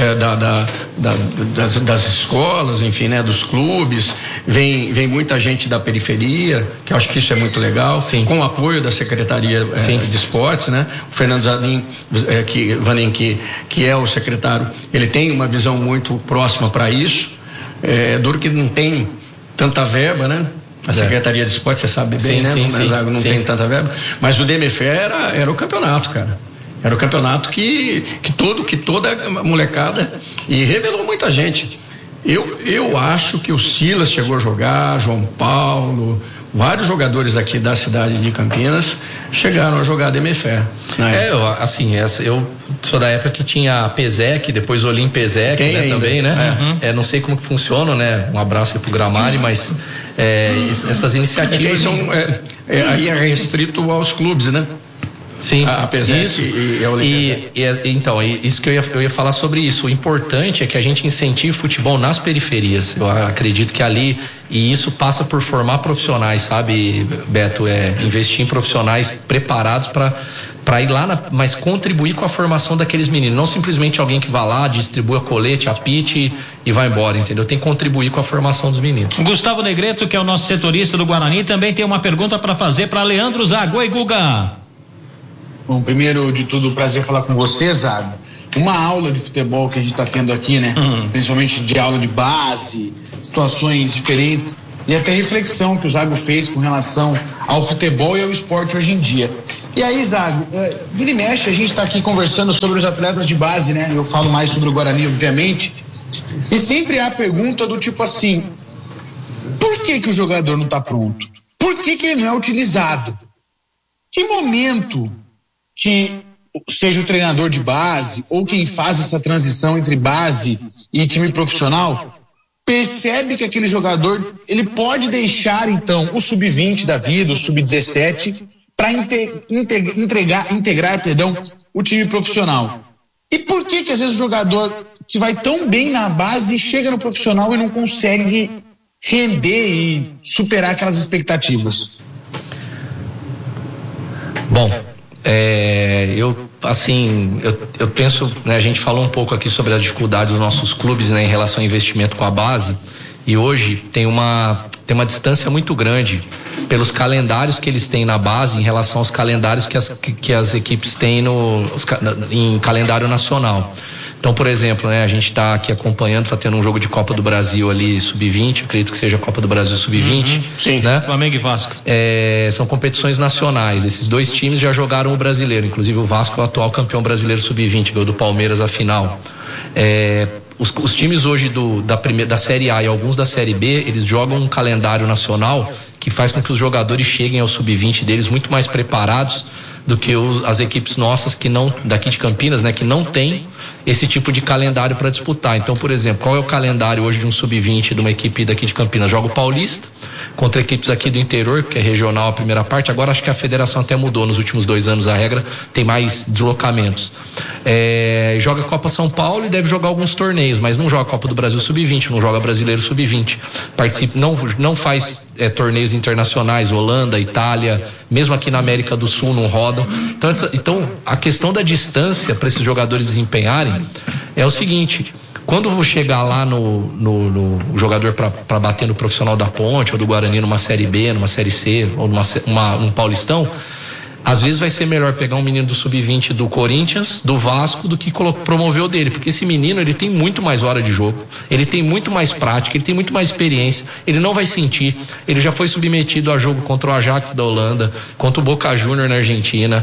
Speaker 1: das escolas, enfim, né, dos clubes, vem muita gente da periferia, que eu acho que isso é muito legal, com o apoio da Secretaria de Esportes, né? O Fernando Vanin, que é o secretário, ele tem uma visão muito próxima para isso. É duro que não tem tanta verba, né? A Secretaria de Esporte, você sabe bem, né?
Speaker 3: Sim,
Speaker 1: Não tem tanta verba. Mas o DMFE era o campeonato, cara. Era o campeonato que toda molecada, e revelou muita gente. Eu acho que o Silas chegou a jogar, João Paulo, vários jogadores aqui da cidade de Campinas chegaram a jogar DMFE.
Speaker 3: Eu sou da época que tinha a PESEC, depois Olim PESEC, né, também, né? Não sei como que funciona, né? Um abraço aí pro Gramari, mas essas iniciativas
Speaker 1: aí é restrito aos clubes, né?
Speaker 3: Sim,
Speaker 1: isso,
Speaker 3: então, isso que eu ia falar sobre isso. O importante é que a gente incentive futebol nas periferias. Eu acredito que ali, e isso passa por formar profissionais, sabe, Beto? Investir em profissionais preparados para ir lá, mas contribuir com a formação daqueles meninos. Não simplesmente alguém que vá lá, distribua colete, apite e vai embora, entendeu? Tem que contribuir com a formação dos meninos.
Speaker 2: Gustavo Negreto, que é o nosso setorista do Guarani, também tem uma pergunta para fazer para Leandro Zago. Oi, Guga.
Speaker 7: Bom, primeiro de tudo, prazer falar com você, Zago. Uma aula de futebol que a gente está tendo aqui, né? Principalmente de aula de base, situações diferentes e até reflexão que o Zago fez com relação ao futebol e ao esporte hoje em dia. E aí, Zago, vira e mexe, a gente está aqui conversando sobre os atletas de base, né? Eu falo mais sobre o Guarani, obviamente. E sempre há a pergunta do tipo assim: por que o jogador não está pronto? Por que ele não é utilizado? Que momento que seja o treinador de base ou quem faz essa transição entre base e time profissional percebe que aquele jogador ele pode deixar então o sub-20 da vida, o sub-17 para integrar o time profissional? E por que às vezes o jogador que vai tão bem na base chega no profissional e não consegue render e superar aquelas expectativas?
Speaker 3: Bom, eu penso, né, a gente falou um pouco aqui sobre a dificuldade dos nossos clubes, né, em relação ao investimento com a base, e hoje tem uma distância muito grande pelos calendários que eles têm na base em relação aos calendários que as equipes têm em calendário nacional. Então, por exemplo, né, a gente está aqui acompanhando, está tendo um jogo de Copa do Brasil ali, sub-20, acredito que seja a Copa do Brasil sub-20.
Speaker 2: Sim, né? Flamengo e Vasco.
Speaker 3: São competições nacionais. Esses dois times já jogaram o brasileiro, inclusive o Vasco é o atual campeão brasileiro sub-20, ganhou do Palmeiras a final. Os times hoje da Série A e alguns da Série B, eles jogam um calendário nacional que faz com que os jogadores cheguem ao sub-20 deles muito mais preparados do que as equipes nossas daqui de Campinas, né, que não tem esse tipo de calendário para disputar. Então, por exemplo, qual é o calendário hoje de um sub-20 de uma equipe daqui de Campinas? Joga o Paulista contra equipes aqui do interior, que é regional a primeira parte. Agora acho que a federação até mudou nos últimos 2 anos a regra, tem mais deslocamentos. Joga a Copa São Paulo e deve jogar alguns torneios, mas não joga a Copa do Brasil sub-20, não joga Brasileiro sub-20. Não faz torneios internacionais, Holanda, Itália, mesmo aqui na América do Sul não rodam. Então a questão da distância para esses jogadores desempenharem é o seguinte: quando eu vou chegar lá no jogador para bater no profissional da Ponte ou do Guarani numa Série B, numa Série C ou num Paulistão, às vezes vai ser melhor pegar um menino do sub-20 do Corinthians, do Vasco, do que promover o dele, porque esse menino ele tem muito mais hora de jogo, ele tem muito mais prática, ele tem muito mais experiência, ele não vai sentir, ele já foi submetido a jogo contra o Ajax da Holanda, contra o Boca Juniors na Argentina,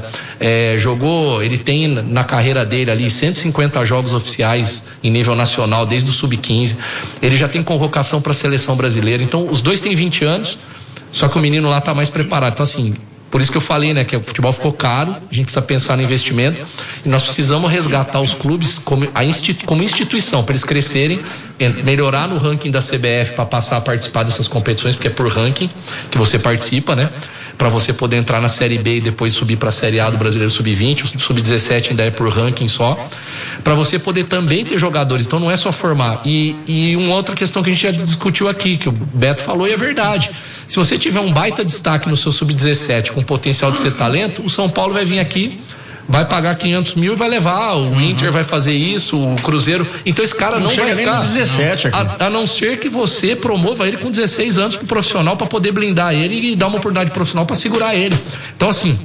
Speaker 3: ele tem na carreira dele ali 150 jogos oficiais em nível nacional, desde o sub-15, ele já tem convocação para a seleção brasileira. Então os dois têm 20 anos, só que o menino lá está mais preparado. Então assim, por isso que eu falei, né, que o futebol ficou caro, a gente precisa pensar no investimento e nós precisamos resgatar os clubes como instituição, para eles crescerem, melhorar no ranking da CBF para passar a participar dessas competições, porque é por ranking que você participa, né, para você poder entrar na Série B e depois subir para a Série A do Brasileiro Sub-20, o Sub-17 ainda é por ranking só, para você poder também ter jogadores. Então não é só formar. E uma outra questão que a gente já discutiu aqui, que o Beto falou e é verdade: se você tiver um baita destaque no seu Sub-17 com potencial de ser talento, o São Paulo vai vir aqui, vai pagar 500 mil e vai levar, o Inter vai fazer isso, o Cruzeiro. Então esse cara não vai ficar
Speaker 1: 17 aqui.
Speaker 3: A não ser que você promova ele com 16 anos pro profissional, para poder blindar ele e dar uma oportunidade profissional para segurar ele. Então assim,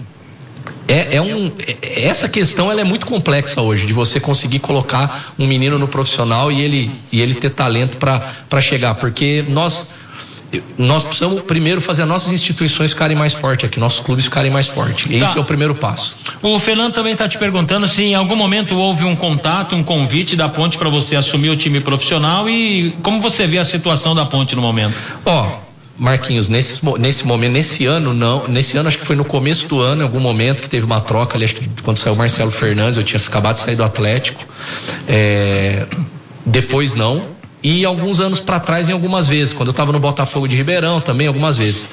Speaker 3: essa questão ela é muito complexa hoje, de você conseguir colocar um menino no profissional e ele ter talento para chegar, porque nós precisamos primeiro fazer as nossas instituições ficarem mais fortes aqui, nossos clubes ficarem mais fortes. Esse é o primeiro passo.
Speaker 2: O Fernando também está te perguntando se em algum momento houve um contato, um convite da Ponte para você assumir o time profissional e como você vê a situação da Ponte no momento.
Speaker 3: Marquinhos, nesse momento, nesse ano acho que foi no começo do ano, em algum momento que teve uma troca ali, acho que quando saiu o Marcelo Fernandes, eu tinha acabado de sair do Atlético, depois não, e alguns anos para trás em algumas vezes, quando eu estava no Botafogo de Ribeirão também algumas vezes.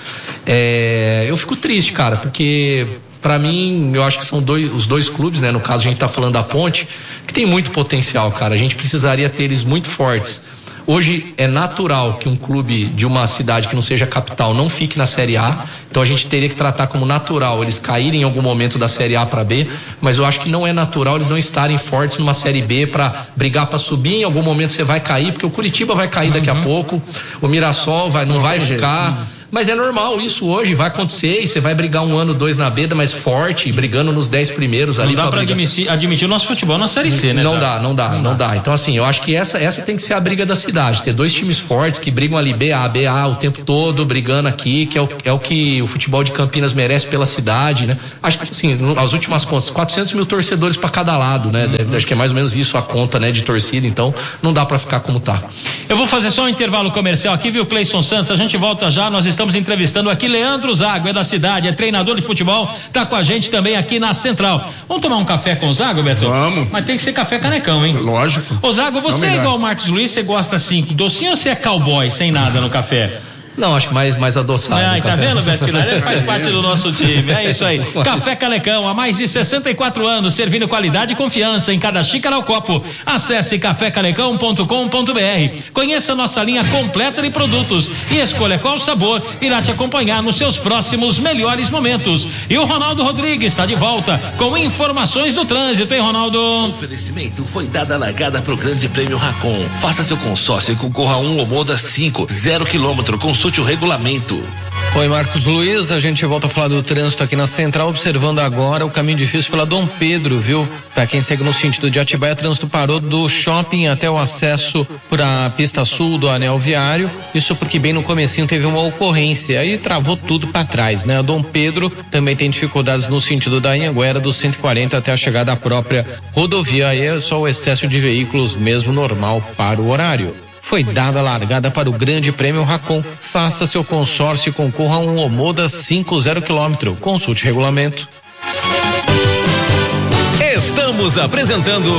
Speaker 3: Eu fico triste, cara, porque para mim, eu acho que são os dois clubes, né? No caso a gente tá falando da Ponte, que tem muito potencial, cara, a gente precisaria ter eles muito fortes. Hoje é natural que um clube de uma cidade que não seja capital não fique na Série A, então a gente teria que tratar como natural eles caírem em algum momento da Série A para B, mas eu acho que não é natural eles não estarem fortes numa Série B para brigar para subir. Em algum momento você vai cair, porque o Curitiba vai cair daqui a pouco, o Mirassol não vai ficar. Mas é normal isso hoje, vai acontecer e você vai brigar 1 ano, 2 na B, mas forte, brigando nos 10 primeiros ali.
Speaker 2: Não dá pra admitir o nosso futebol na Série C, né?
Speaker 3: Não dá. Então assim, eu acho que essa tem que ser a briga da cidade, ter 2 times fortes que brigam ali BA o tempo todo, brigando aqui, que é o que o futebol de Campinas merece pela cidade, né? Acho que assim, as últimas contas, 400 mil torcedores para cada lado, né? Acho que é mais ou menos isso a conta, né, de torcida, então não dá pra ficar como tá.
Speaker 2: Eu vou fazer só um intervalo comercial aqui, viu, Cleison Santos? A gente volta já, nós estamos entrevistando aqui Leandro Zago, é da cidade, é treinador de futebol, tá com a gente também aqui na Central. Vamos tomar um café com o Zago, Beto?
Speaker 1: Vamos.
Speaker 2: Mas tem que ser café canecão, hein?
Speaker 1: Lógico.
Speaker 2: Ô Zago, você é igual o Marcos Luiz, você gosta assim, docinho ou você é cowboy, sem nada no café?
Speaker 3: Não, acho que mais adoçado.
Speaker 2: Tá vendo, Beto Pilar? Ele faz parte do nosso time. É isso aí. Café Canecão, há mais de 64 anos, servindo qualidade e confiança em cada xícara ao copo. Acesse cafécanecão.com.br. Conheça nossa linha completa de produtos e escolha qual sabor irá te acompanhar nos seus próximos melhores momentos. E o Ronaldo Rodrigues está de volta com informações do trânsito, hein, Ronaldo?
Speaker 8: O oferecimento foi dada a largada para o Grande Prêmio Racon. Faça seu consórcio e concorra a um Omoda 5, 0 km. Consulte o regulamento.
Speaker 9: Oi, Marcos Luiz, a gente volta a falar do trânsito aqui na Central, observando agora o caminho difícil pela Dom Pedro, viu? Para quem segue no sentido de Atibaia, o trânsito parou do shopping até o acesso para a pista sul do anel viário, isso porque bem no comecinho teve uma ocorrência, aí travou tudo para trás, né? A Dom Pedro também tem dificuldades no sentido da Anhanguera, do 140 até a chegada à própria rodovia, aí é só o excesso de veículos mesmo normal para o horário. Foi dada a largada para o Grande Prêmio Racon. Faça seu consórcio e concorra a um Omoda 5 0 km. Consulte regulamento.
Speaker 10: Estamos apresentando